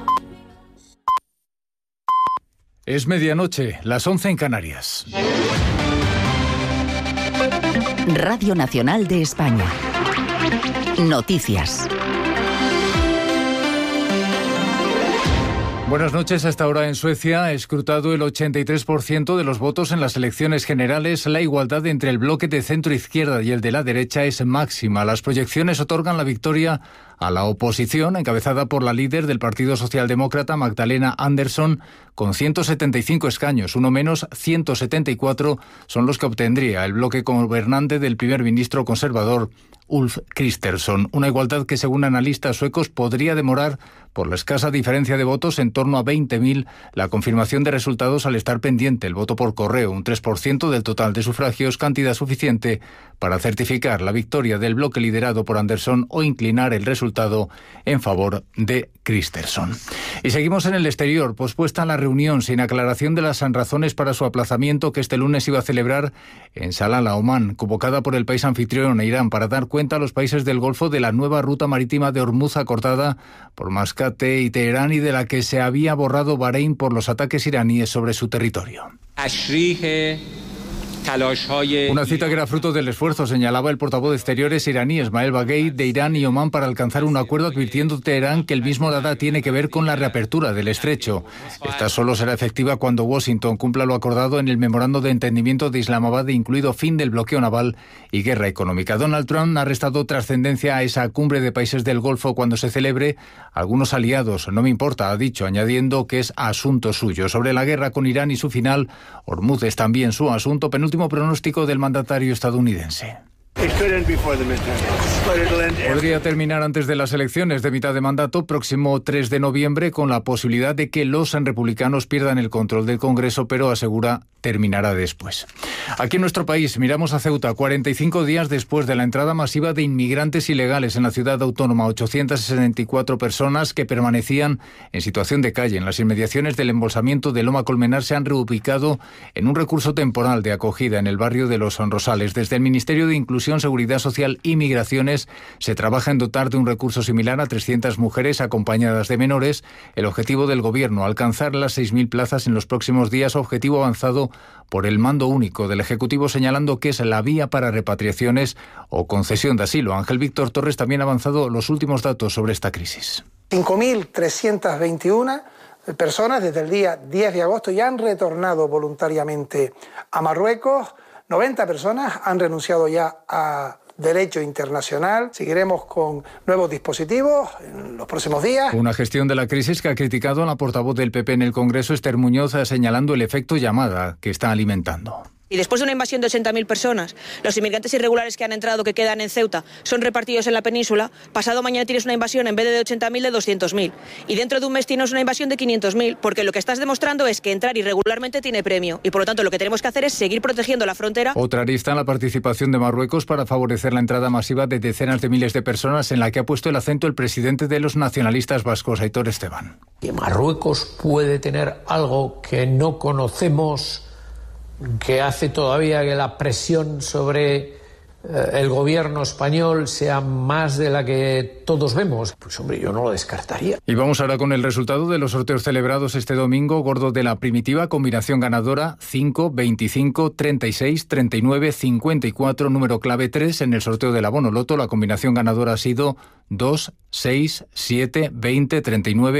Es medianoche, las once en Canarias. Radio Nacional de España. Noticias. Buenas noches. Hasta ahora en Suecia ha escrutado el ochenta y tres por ciento de los votos en las elecciones generales. La igualdad entre el bloque de centro-izquierda y el de la derecha es máxima. Las proyecciones otorgan la victoria a la oposición, encabezada por la líder del Partido Socialdemócrata, Magdalena Andersson, con ciento setenta y cinco escaños, uno menos, ciento setenta y cuatro son los que obtendría el bloque gobernante del primer ministro conservador, Ulf Kristersson. Una igualdad que, según analistas suecos, podría demorar, por la escasa diferencia de votos, en torno a veinte mil, la confirmación de resultados al estar pendiente el voto por correo, un tres por ciento del total de sufragios, cantidad suficiente para certificar la victoria del bloque liderado por Andersson o inclinar el resultado en favor de Kristersson. Y seguimos en el exterior. Pospuesta la reunión sin aclaración de las razones para su aplazamiento que este lunes iba a celebrar en Salalah, Omán, convocada por el país anfitrión e Irán para dar cuenta a los países del Golfo de la nueva ruta marítima de Hormuz acordada por Mascate y Teherán y de la que se había borrado Bahrein por los ataques iraníes sobre su territorio. Una cita que era fruto del esfuerzo, señalaba el portavoz de Exteriores iraní Esmael Baghei, de Irán y Omán para alcanzar un acuerdo, advirtiendo Teherán que el mismo nada tiene que ver con la reapertura del estrecho. Esta solo será efectiva cuando Washington cumpla lo acordado en el memorando de entendimiento de Islamabad, incluido fin del bloqueo naval y guerra económica. Donald Trump ha restado trascendencia a esa cumbre de países del Golfo cuando se celebre. Algunos aliados, no me importa, ha dicho, añadiendo que es asunto suyo. Sobre la guerra con Irán y su final, Hormuz es también su asunto. Último pronóstico del mandatario estadounidense. Podría terminar antes de las elecciones de mitad de mandato, próximo tres de noviembre, con la posibilidad de que los republicanos pierdan el control del Congreso, pero asegura terminará después. Aquí en nuestro país miramos a Ceuta, cuarenta y cinco días después de la entrada masiva de inmigrantes ilegales en la ciudad autónoma, ochocientas sesenta y cuatro personas que permanecían en situación de calle en las inmediaciones del embolsamiento de Loma Colmenar se han reubicado en un recurso temporal de acogida en el barrio de Los Rosales. Desde el Ministerio de Inclusión, Seguridad Social y Migraciones se trabaja en dotar de un recurso similar a trescientas mujeres acompañadas de menores. El objetivo del Gobierno, alcanzar las seis mil plazas en los próximos días, objetivo avanzado por el mando único del Ejecutivo, señalando que es la vía para repatriaciones o concesión de asilo. Ángel Víctor Torres también ha avanzado los últimos datos sobre esta crisis. cinco mil trescientas veintiuna personas desde el día diez de agosto ya han retornado voluntariamente a Marruecos. noventa personas han renunciado ya a derecho internacional. Seguiremos con nuevos dispositivos en los próximos días. Una gestión de la crisis que ha criticado a la portavoz del P P en el Congreso, Esther Muñoz, señalando el efecto llamada que está alimentando. Y después de una invasión de ochenta mil personas, los inmigrantes irregulares que han entrado, que quedan en Ceuta, son repartidos en la península. Pasado mañana tienes una invasión en vez de ochenta mil, de doscientos mil. Y dentro de un mes tienes una invasión de quinientos mil, porque lo que estás demostrando es que entrar irregularmente tiene premio. Y por lo tanto lo que tenemos que hacer es seguir protegiendo la frontera. Otra arista en la participación de Marruecos para favorecer la entrada masiva de decenas de miles de personas, en la que ha puesto el acento el presidente de los nacionalistas vascos, Aitor Esteban. Y Marruecos puede tener algo que no conocemos, que hace todavía que la presión sobre eh, el gobierno español sea más de la que todos vemos. Pues hombre, yo no lo descartaría. Y vamos ahora con el resultado de los sorteos celebrados este domingo. Gordo de la primitiva, combinación ganadora cinco, veinticinco, treinta y seis, treinta y nueve, cincuenta y cuatro, número clave tres. En el sorteo del abono loto, la combinación ganadora ha sido dos, seis, siete, veinte, treinta y nueve,